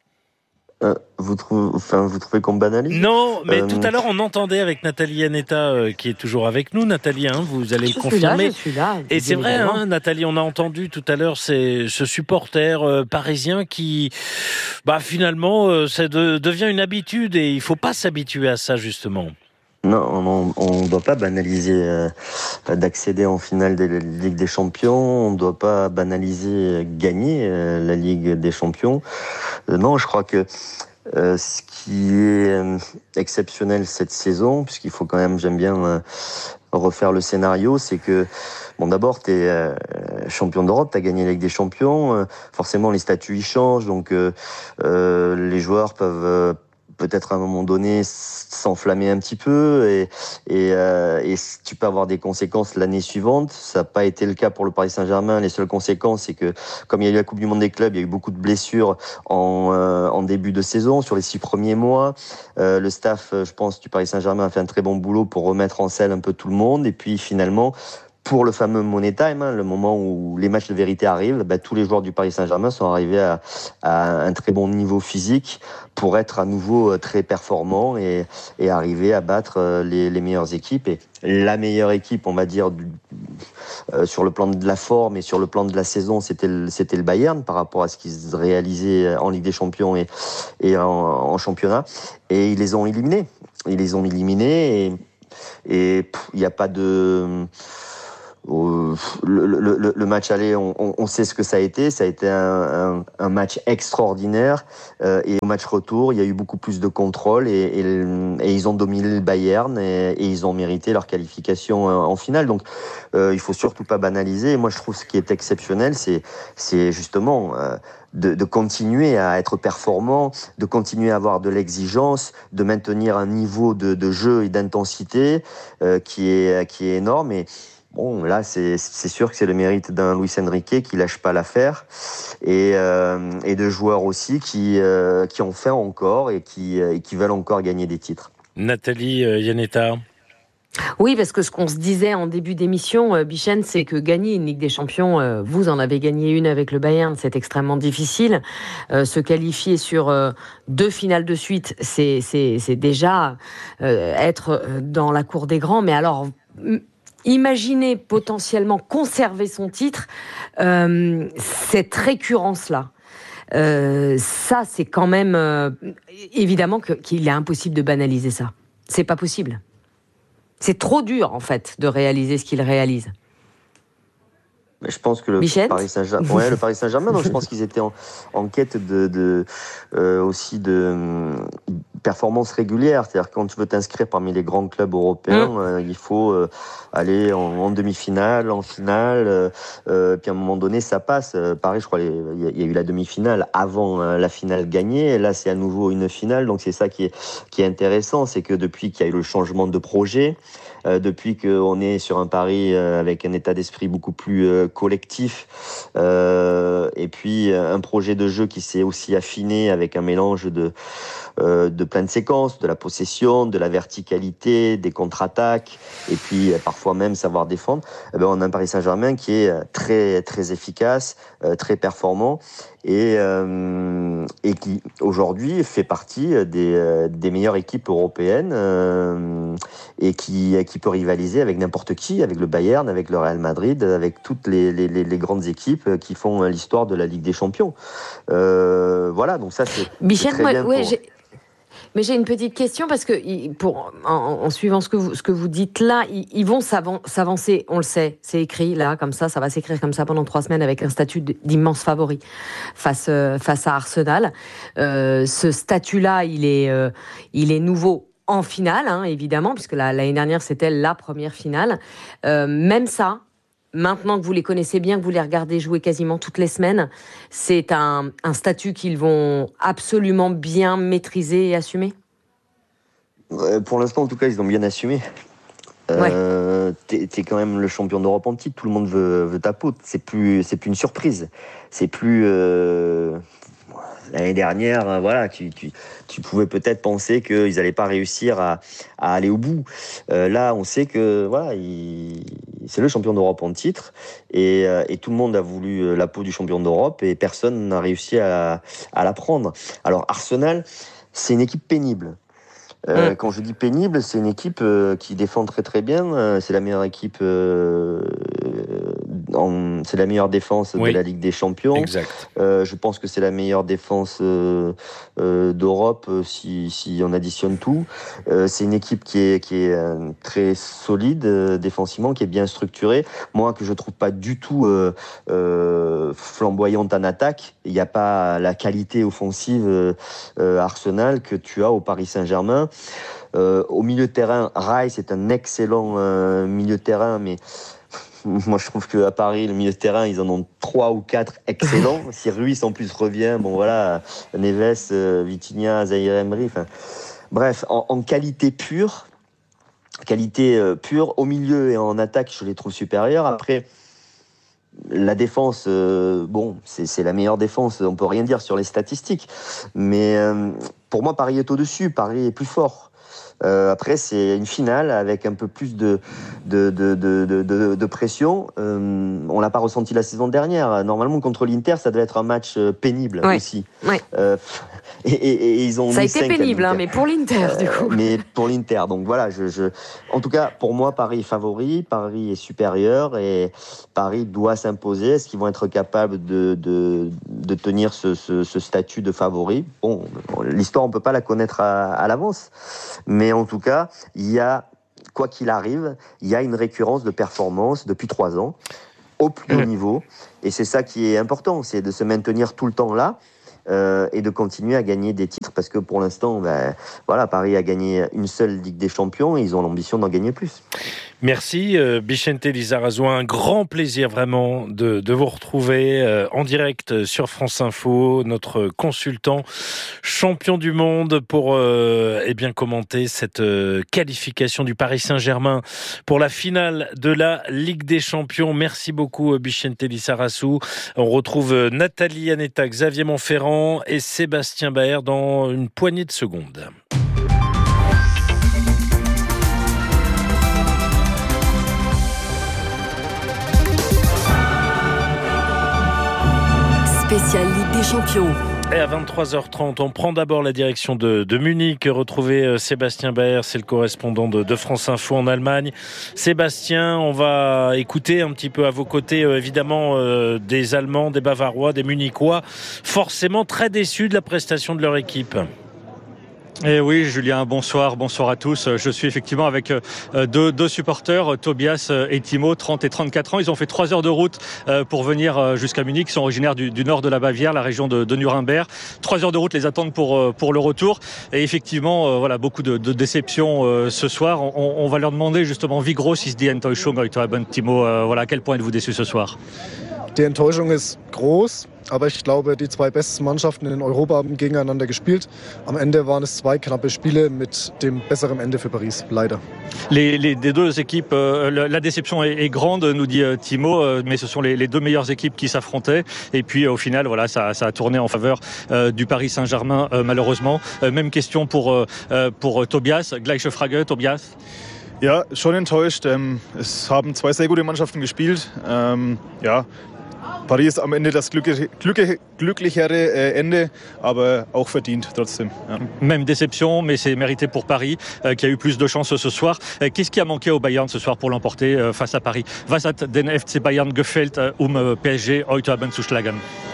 Euh, vous, trouvez, enfin, vous trouvez qu'on banalise ? Non, mais euh... tout à l'heure, on entendait avec Nathalie Anetta, euh, qui est toujours avec nous. Nathalie, hein, vous allez je le confirmer. Là, je suis là, et c'est vrai, hein, Nathalie, on a entendu tout à l'heure c'est ce supporter euh, parisien qui, bah, finalement, euh, ça de, devient une habitude et il ne faut pas s'habituer à ça, justement. Non, on ne doit pas banaliser euh, d'accéder en finale de la Ligue des Champions. On ne doit pas banaliser gagner euh, la Ligue des Champions. Euh, non, je crois que euh, ce qui est euh, exceptionnel cette saison, puisqu'il faut quand même, j'aime bien euh, refaire le scénario, c'est que bon, d'abord, tu es euh, champion d'Europe, tu as gagné la Ligue des Champions. Euh, forcément, les statuts ils changent, donc euh, euh, les joueurs peuvent euh, peut-être à un moment donné s'enflammer un petit peu et, et, euh, et tu peux avoir des conséquences l'année suivante. Ça n'a pas été le cas pour le Paris Saint-Germain. Les seules conséquences, c'est que comme il y a eu la Coupe du Monde des clubs, il y a eu beaucoup de blessures en, euh, en début de saison, sur les six premiers mois. Euh, le staff, je pense, du Paris Saint-Germain a fait un très bon boulot pour remettre en selle un peu tout le monde. Et puis finalement, pour le fameux Money Time, hein, le moment où les matchs de vérité arrivent, bah, tous les joueurs du Paris Saint-Germain sont arrivés à, à un très bon niveau physique pour être à nouveau très performants et, et arriver à battre les, les meilleures équipes. Et la meilleure équipe, on va dire, du, euh, sur le plan de la forme et sur le plan de la saison, c'était le, c'était le Bayern par rapport à ce qu'ils réalisaient en Ligue des Champions et, et en, en championnat. Et ils les ont éliminés. Ils les ont éliminés et il n'y a pas de... Le, le, le match aller, on, on sait ce que ça a été. Ça a été un, un, un match extraordinaire. Euh, et au match retour, il y a eu beaucoup plus de contrôle et, et, et ils ont dominé le Bayern et, et ils ont mérité leur qualification en finale. Donc, euh, il faut surtout pas banaliser. Et moi, je trouve ce qui est exceptionnel, c'est, c'est justement euh, de, de continuer à être performant, de continuer à avoir de l'exigence, de maintenir un niveau de, de jeu et d'intensité euh, qui est qui est énorme. Et bon, là, c'est, c'est sûr que c'est le mérite d'un Luis Enrique qui lâche pas l'affaire et, euh, et de joueurs aussi qui, euh, qui en font encore et qui, et qui veulent encore gagner des titres. Nathalie euh, Iannetta. Oui, parce que ce qu'on se disait en début d'émission, euh, Bichenne, c'est que gagner une Ligue des Champions, euh, vous en avez gagné une avec le Bayern, c'est extrêmement difficile. Euh, se qualifier sur euh, deux finales de suite, c'est, c'est, c'est déjà euh, être dans la cour des grands. Mais alors... M- Imaginez potentiellement conserver son titre, euh, cette récurrence-là. Euh, ça, c'est quand même euh, évidemment que, qu'il est impossible de banaliser ça. C'est pas possible. C'est trop dur en fait de réaliser ce qu'il réalise. Mais je pense que le Michel Paris Saint-Germain, ouais, le Paris Saint-Germain, donc je pense qu'ils étaient en, en quête de, de euh, aussi de um, performance régulière. C'est-à-dire quand tu veux t'inscrire parmi les grands clubs européens, mmh. euh, il faut euh, aller en, en demi-finale, en finale. Euh, euh, puis à un moment donné, ça passe. Euh, Paris, je crois, il y, y a eu la demi-finale avant euh, la finale gagnée. Et là, c'est à nouveau une finale. Donc c'est ça qui est qui est intéressant, c'est que depuis qu'il y a eu le changement de projet. Euh, depuis qu'on est sur un Paris euh, avec un état d'esprit beaucoup plus euh, collectif euh, et puis euh, un projet de jeu qui s'est aussi affiné avec un mélange de, euh, de plein de séquences, de la possession, de la verticalité, des contre-attaques et puis euh, parfois même savoir défendre. Eh ben, on a un Paris Saint-Germain qui est très, très efficace, euh, très performant et, euh, et qui aujourd'hui fait partie des, euh, des meilleures équipes européennes euh, et qui, qui peut rivaliser avec n'importe qui, avec le Bayern, avec le Real Madrid, avec toutes les, les, les grandes équipes qui font l'histoire de la Ligue des Champions. Euh, voilà, donc ça c'est, Michel, c'est très moi, bien ouais, pour... j'ai... Mais j'ai une petite question parce que pour, en, en suivant ce que vous, ce que vous dites là, ils, ils vont s'avan- s'avancer, on le sait, c'est écrit là, comme ça, ça va s'écrire comme ça pendant trois semaines avec un statut d'immense favori face, euh, face à Arsenal. Euh, ce statut-là, il est, euh, il est nouveau en finale, hein, évidemment, puisque la, l'année dernière, c'était la première finale. Euh, même ça, maintenant que vous les connaissez bien, que vous les regardez jouer quasiment toutes les semaines, c'est un, un statut qu'ils vont absolument bien maîtriser et assumer ? euh, Pour l'instant, en tout cas, ils ont bien assumé. Euh, ouais. t'es, t'es quand même le champion d'Europe en titre, tout le monde veut, veut ta peau. C'est plus, c'est plus une surprise. C'est plus... Euh... L'année dernière, voilà, tu, tu, tu pouvais peut-être penser qu'ils n'allaient pas réussir à, à aller au bout. Euh, là, on sait que voilà, il, c'est le champion d'Europe en titre et, et tout le monde a voulu la peau du champion d'Europe et personne n'a réussi à, à la prendre. Alors Arsenal, c'est une équipe pénible. Euh, mmh. Quand je dis pénible, c'est une équipe euh, qui défend très très bien. Euh, c'est la meilleure équipe, euh, en, c'est la meilleure défense oui. de la Ligue des Champions. Exact. Euh, je pense que c'est la meilleure défense euh, euh, d'Europe euh, si, si on additionne tout. Euh, c'est une équipe qui est, qui est euh, très solide euh, défensivement, qui est bien structurée. Moi, que je trouve pas du tout euh, euh, flamboyante en attaque. Il n'y a pas la qualité offensive euh, euh, Arsenal que tu as au Paris Saint-Germain. Euh, au milieu de terrain, Rice est un excellent euh, milieu de terrain, mais moi je trouve qu'à Paris, le milieu de terrain, ils en ont trois ou quatre excellents. Si Ruiz en plus revient, bon voilà, Neves, euh, Vitinha, Zaïre Emery, enfin, bref, en, en qualité pure, qualité euh, pure, au milieu et en attaque, je les trouve supérieurs. Après, la défense, euh, bon, c'est, c'est la meilleure défense, on peut rien dire sur les statistiques, mais euh, pour moi, Paris est au-dessus, Paris est plus fort. Euh, après, c'est une finale avec un peu plus de, de, de, de, de, de, de pression. Euh, on l'a pas ressenti la saison dernière. Normalement, contre l'Inter, ça devait être un match pénible ouais. aussi. Ouais. Euh, et, et, et ils ont ça a été pénible, hein, mais pour l'Inter, euh, du coup. Mais pour l'Inter, donc voilà. Je, je... En tout cas, pour moi, Paris est favori, Paris est supérieur et Paris doit s'imposer. Est-ce qu'ils vont être capables de, de, de tenir ce, ce, ce statut de favori? Bon, l'histoire, on peut pas la connaître à, à l'avance, mais en tout cas, il y a, quoi qu'il arrive, il y a une récurrence de performance depuis trois ans, au plus haut niveau. Et c'est ça qui est important, c'est de se maintenir tout le temps là euh, et de continuer à gagner des titres. Parce que pour l'instant, ben, voilà, Paris a gagné une seule Ligue des Champions et ils ont l'ambition d'en gagner plus. Merci euh, Bixente Lizarazu, un grand plaisir vraiment de, de vous retrouver euh, en direct sur France Info, notre consultant champion du monde pour euh, eh bien commenter cette euh, qualification du Paris Saint-Germain pour la finale de la Ligue des Champions. Merci beaucoup Bixente Lizarazu. On retrouve Nathalie Anetta, Xavier Monferrand et Sébastien Baer dans une poignée de secondes. Spécial Ligue des Champions. Et à vingt-trois heures trente, on prend d'abord la direction de, de Munich. Retrouver Sébastien Baer, c'est le correspondant de, de France Info en Allemagne. Sébastien, on va écouter un petit peu à vos côtés, euh, évidemment, euh, des Allemands, des Bavarois, des Munichois, forcément très déçus de la prestation de leur équipe. Eh oui, Julien, bonsoir, bonsoir à tous. Je suis effectivement avec deux, deux supporters, Tobias et Timo, trente et trente-quatre ans. Ils ont fait trois heures de route pour venir jusqu'à Munich. Ils sont originaires du, du nord de la Bavière, la région de, de Nuremberg. Trois heures de route les attendent pour, pour le retour. Et effectivement, voilà, beaucoup de, de déceptions ce soir. On, on va leur demander justement, wie groß ist die Enttäuschung heute Abend, Timo? Voilà, à quel point êtes-vous déçu ce soir? Die Enttäuschung ist groß. Aber ich glaube, die zwei besten Mannschaften in Europa haben gegeneinander gespielt. Am Ende waren es zwei knappe Spiele mit dem besseren Ende für Paris, leider. Les, les, les deux équipes, euh, la déception est, est grande, nous dit euh, Timo, euh, mais ce sont les, les deux meilleures équipes qui s'affrontaient. Et puis euh, au final, voilà, ça, ça a tourné en faveur euh, du Paris Saint-Germain, euh, malheureusement. Euh, même question pour, euh, pour Tobias. Gleiche Frage, Tobias. Ja, schon enttäuscht. Ähm, es haben zwei sehr gute Mannschaften gespielt. Ähm, ja. Paris ist am Ende das glückliche, glückliche, glücklichere äh, Ende, aber auch verdient trotzdem. Ja. Même déception, mais c'est mérité pour Paris, euh, qui a eu plus de chance ce soir. Euh, qu'est-ce qui a manqué au Bayern ce soir pour l'emporter euh, face à Paris? Was hat den F C Bayern gefehlt, äh, um äh, P S G heute Abend zu schlagen?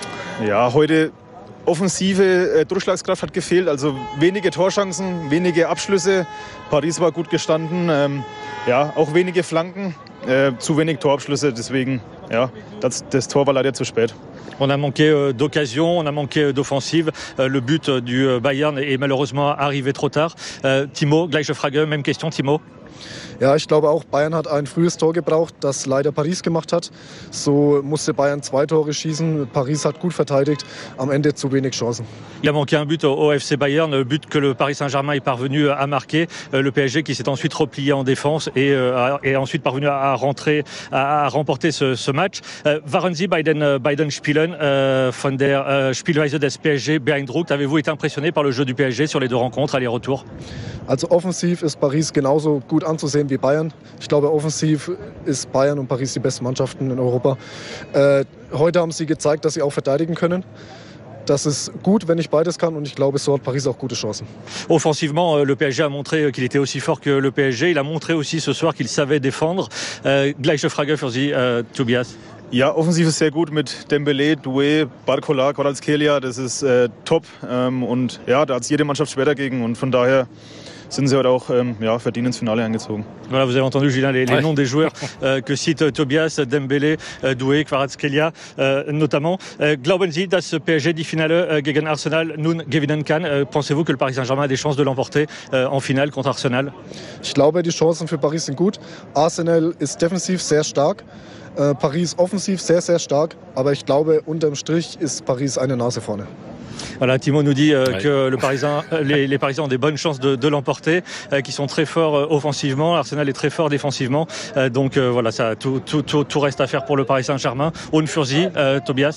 Ja, heute offensive äh, Durchschlagskraft hat gefehlt, also wenige Torchancen, wenige Abschlüsse. Paris war gut gestanden, ähm, ja, auch wenige Flanken, äh, zu wenig Torabschlüsse, deswegen ja, das, das Tor war leider zu spät. On a manqué euh, d'occasion, on a manqué d'offensive. Euh, le but du euh, Bayern est malheureusement arrivé trop tard. Euh, Timo, gleiche Frage, même question, Timo. Ja, ich glaube auch, Bayern hat ein frühes Tor gebraucht, das leider Paris gemacht hat. So musste Bayern zwei Tore schießen. Paris hat gut verteidigt, am Ende zu wenig Chancen. Il a manqué un but au F C Bayern, le but que le Paris Saint-Germain est parvenu à marquer. Le P S G qui s'est ensuite replié en défense et euh, est ensuite parvenu à rentrer, à, à remporter ce, ce match. Euh, waren Sie bei den, bei den Spielen euh, von der euh, Spielweise des P S G beeindruckt? Avez-vous été impressionné par le jeu du P S G sur les deux rencontres, aller-retour? Also offensiv ist Paris genauso gut anzusehen wie Bayern. Ich glaube, offensiv ist Bayern und Paris die besten Mannschaften in Europa. Äh, heute haben sie gezeigt, dass sie auch verteidigen können. Das ist gut, wenn ich beides kann, und ich glaube, so hat Paris auch gute Chancen. Offensivement, le P S G a montré qu'il était aussi fort que le P S G. Il a montré aussi ce soir qu'il savait défendre. Äh, gleiche Frage für Sie, äh, Tobias. Ja, offensiv ist sehr gut mit Dembélé, Doué, Barcola, Kvaratskhelia. Das ist äh, top. Ähm, und ja, da hat es jede Mannschaft schwer dagegen. Und von daher sind sie heute auch ähm, ja, verdient ins Finale eingezogen. Voilà, vous avez entendu, Julien, les, les ouais. noms des joueurs euh, que cite Tobias, Dembélé, euh, Doué, Kvaratskhelia euh, notamment. Euh, glauben Sie, dass P S G die Finale äh, gegen Arsenal nun gewinnen kann? Euh, Pensez-vous que le Paris Saint-Germain a des chances de l'emporter euh, en finale contre Arsenal? Ich glaube, die Chancen für Paris sind gut. Arsenal ist defensiv sehr stark. Äh, Paris offensiv sehr, sehr stark. Aber ich glaube, unterm Strich ist Paris eine Nase vorne. Voilà, Timo nous dit euh, ouais. que le Parisien, les, les Parisiens ont des bonnes chances de, de l'emporter, euh, qui sont très forts euh, offensivement. Arsenal est très fort défensivement. Euh, donc euh, voilà, ça, tout, tout, tout, tout reste à faire pour le Paris Saint-Germain. Und für Sie, euh, Tobias?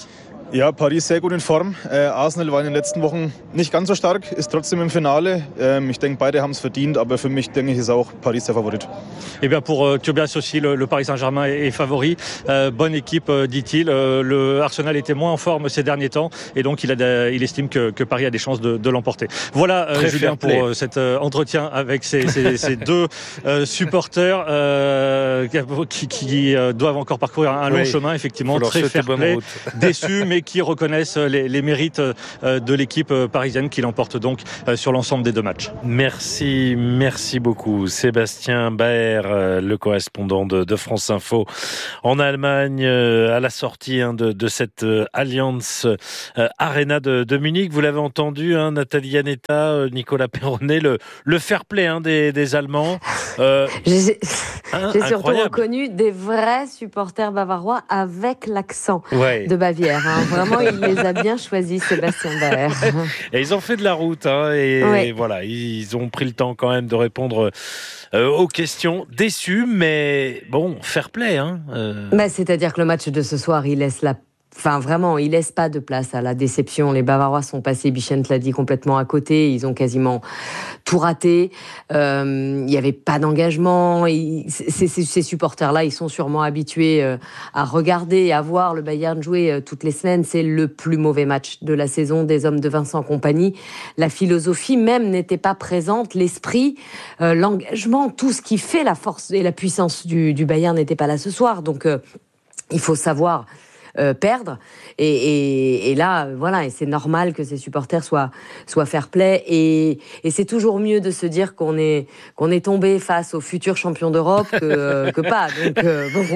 Ja, Paris sehr gut in Form. Äh, Arsenal war in den letzten Wochen nicht ganz so stark, ist trotzdem im Finale. Ähm, ich denke, beide haben es verdient, aber für mich, denke ich, ist auch Paris der Favorit. Eh bien, pour euh, Tobias aussi, le, le Paris Saint-Germain est, est favori. Euh, bonne équipe, euh, dit-il. Euh, le Arsenal était moins en forme ces derniers temps et donc il, a de, il estime que, que Paris a des chances de, de l'emporter. Voilà, euh, Julien, pour euh, cet euh, entretien avec ces, ces, ces deux euh, supporters euh, qui, qui euh, doivent encore parcourir un, un long oui. chemin, effectivement, très fair-play, déçus, mais qui reconnaissent les, les mérites de l'équipe parisienne qui l'emporte donc sur l'ensemble des deux matchs. Merci, merci beaucoup Sébastien Baer, le correspondant de, de France Info en Allemagne, à la sortie hein, de, de cette Allianz Arena de, de Munich. Vous l'avez entendu, hein, Nathalie Yanetta, Nicolas Perronnet, le, le fair play hein, des, des Allemands. Euh, J'ai, hein, j'ai surtout reconnu des vrais supporters bavarois avec l'accent ouais. de Bavière. Hein. Vraiment, il les a bien choisis, Sébastien Baer. Et ils ont fait de la route, hein, et, oui. et voilà, ils ont pris le temps quand même de répondre euh, aux questions. Déçus, mais bon, fair play. Hein, euh... bah, c'est-à-dire que le match de ce soir, il laisse la Enfin, vraiment, il laisse pas de place à la déception. Les Bavarois sont passés, Bichent l'a dit, complètement à côté. Ils ont quasiment tout raté. Euh, il y avait pas d'engagement. Ils, ces, ces, ces supporters-là, ils sont sûrement habitués euh, à regarder et à voir le Bayern jouer euh, toutes les semaines. C'est le plus mauvais match de la saison des hommes de Vincent Kompany. La philosophie même n'était pas présente. L'esprit, euh, l'engagement, tout ce qui fait la force et la puissance du, du Bayern n'était pas là ce soir. Donc, euh, il faut savoir... Euh, perdre et, et, et là voilà et c'est normal que ces supporters soient soient fair-play et, et c'est toujours mieux de se dire qu'on est qu'on est tombé face aux futurs champions d'Europe que, euh, que pas donc euh, bon.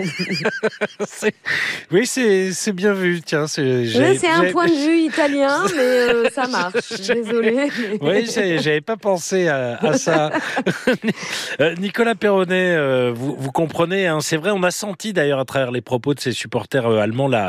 c'est, oui c'est c'est bien vu tiens c'est j'ai, oui, c'est un j'ai... point de vue italien mais euh, ça marche désolé mais... oui j'ai, j'avais pas pensé à, à ça. Nicolas Perronnet euh, vous vous comprenez hein, c'est vrai on a senti d'ailleurs à travers les propos de ces supporters euh, allemands là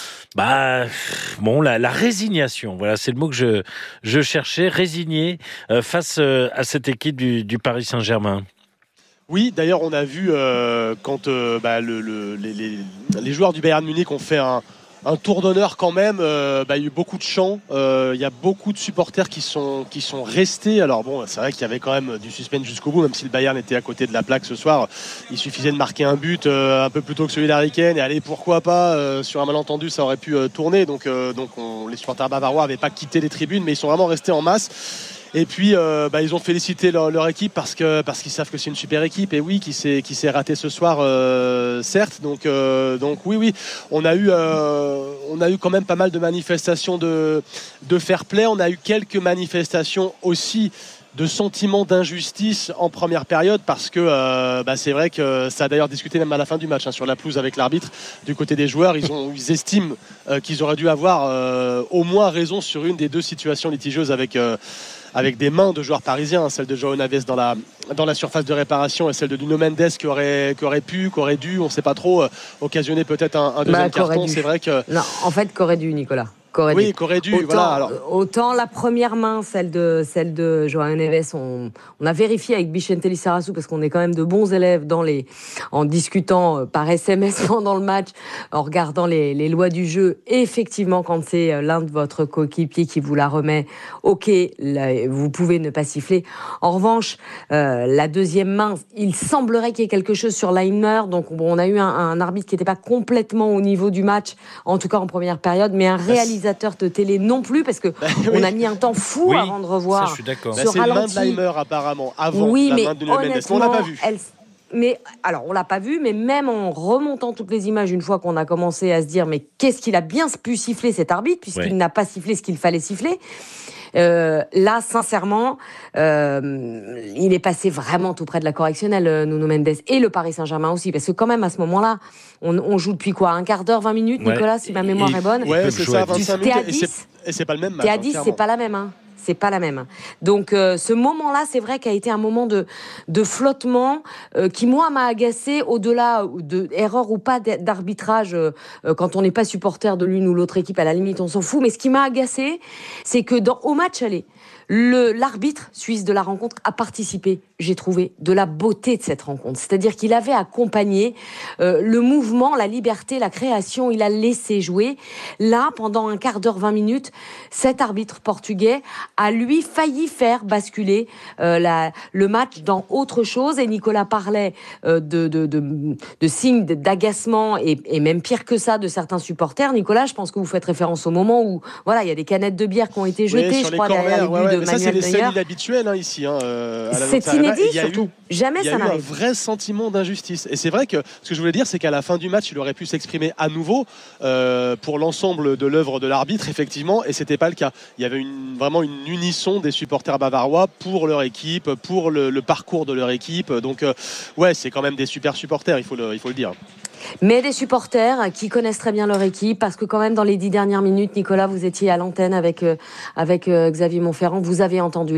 Bah, bon, la, la résignation, voilà, c'est le mot que je, je cherchais, résigné euh, face euh, à cette équipe du, du Paris Saint-Germain. Oui, d'ailleurs, on a vu euh, quand euh, bah, le, le, les, les, les joueurs du Bayern Munich ont fait un, un tour d'honneur quand même. Euh, bah, il y a eu beaucoup de chants. Euh, il y a beaucoup de supporters qui sont, qui sont restés. Alors bon, c'est vrai qu'il y avait quand même du suspense jusqu'au bout, même si le Bayern était à côté de la plaque ce soir. Il suffisait de marquer un but euh, un peu plus tôt que celui d'Harry Kane. Et allez, pourquoi pas, euh, sur un malentendu, ça aurait pu euh, tourner. Donc, euh, donc on, les supporters bavarois n'avaient pas quitté les tribunes, mais ils sont vraiment restés en masse. Et puis, euh, bah, ils ont félicité leur, leur équipe parce que parce qu'ils savent que c'est une super équipe. Et oui, qui s'est qui s'est raté ce soir, euh, certes. Donc euh, donc oui oui, on a eu euh, on a eu quand même pas mal de manifestations de de fair play. On a eu quelques manifestations aussi de sentiment d'injustice en première période parce que euh, bah, c'est vrai que ça a d'ailleurs discuté même à la fin du match hein, sur la pelouse avec l'arbitre du côté des joueurs. Ils ont ils estiment euh, qu'ils auraient dû avoir euh, au moins raison sur une des deux situations litigieuses avec euh, avec des mains de joueurs parisiens, celle de João Neves dans la, dans la surface de réparation et celle de Nuno Mendes qui aurait, qui aurait pu, qui aurait dû, on ne sait pas trop, euh, occasionner peut-être un, un deuxième bah, carton. C'est vrai que... Non, en fait, qu'aurait dû, Nicolas. Qu'aurait oui, qu'aurait dû. Autant, voilà, alors. autant la première main, celle de, celle de João Neves, on, on a vérifié avec Bichente Lissarazu parce qu'on est quand même de bons élèves dans les, en discutant par S M S pendant le match, en regardant les, les lois du jeu. Et effectivement, quand c'est l'un de votre coéquipier qui vous la remet, ok, là, vous pouvez ne pas siffler. En revanche, euh, la deuxième main, il semblerait qu'il y ait quelque chose sur Laimer. Donc, bon, on a eu un, un arbitre qui n'était pas complètement au niveau du match, en tout cas en première période, mais un réalisateur de télé non plus parce que bah, oui. on a mis un temps fou oui, avant de revoir. Ça, je suis d'accord. Bah, c'est la main de Laimer apparemment avant oui, la mais main de Nuno Mendes. On l'a pas vu. Elle... Mais alors on l'a pas vu, mais même en remontant toutes les images, une fois qu'on a commencé à se dire mais qu'est-ce qu'il a bien pu siffler cet arbitre puisqu'il oui. n'a pas sifflé ce qu'il fallait siffler. Euh, là, sincèrement, euh, il est passé vraiment tout près de la correctionnelle, euh, Nuno Mendes, et le Paris Saint-Germain aussi, parce que quand même à ce moment-là, on, on joue depuis quoi, un quart d'heure, vingt minutes, ouais. Nicolas, si ma mémoire et, est bonne. Ouais, c'est ça, vingt-cinq minutes. Et c'est, et c'est pas le même match. T'es à dix, c'est pas la même, hein. C'est pas la même. Donc euh, ce moment-là, c'est vrai qu'a été un moment de de flottement euh, qui moi m'a agacé au-delà de erreur ou pas d'arbitrage euh, quand on n'est pas supporter de l'une ou l'autre équipe, à la limite on s'en fout. Mais ce qui m'a agacé, c'est que dans au match aller, Le, l'arbitre suisse de la rencontre a participé, j'ai trouvé, de la beauté de cette rencontre. C'est-à-dire qu'il avait accompagné euh, le mouvement, la liberté, la création, il a laissé jouer. Là, pendant un quart d'heure, vingt minutes, cet arbitre portugais a, lui, failli faire basculer euh, la, le match dans autre chose. Et Nicolas parlait euh, de, de, de, de signes d'agacement et, et même pire que ça, de certains supporters. Nicolas, je pense que vous faites référence au moment où, voilà, il y a des canettes de bière qui ont été jetées, oui, je crois, corners, derrière les buts ouais, ouais, de mais Manuel ça, c'est les Neuer. scènes inhabituelles hein, ici. Hein, euh, à la c'est inédit, il y a surtout. Eu, Jamais il y a ça eu n'arrive. un vrai sentiment d'injustice. Et c'est vrai que ce que je voulais dire, c'est qu'à la fin du match, il aurait pu s'exprimer à nouveau euh, pour l'ensemble de l'œuvre de l'arbitre, effectivement, et c'était pas le cas. Il y avait une, vraiment une unisson des supporters bavarois pour leur équipe, pour le, le parcours de leur équipe. Donc, euh, ouais, c'est quand même des super supporters, il faut le, il faut le dire. Mais des supporters qui connaissent très bien leur équipe, parce que quand même dans les dix dernières minutes, Nicolas, vous étiez à l'antenne avec, euh, avec euh, Xavier Montferrand, vous avez entendu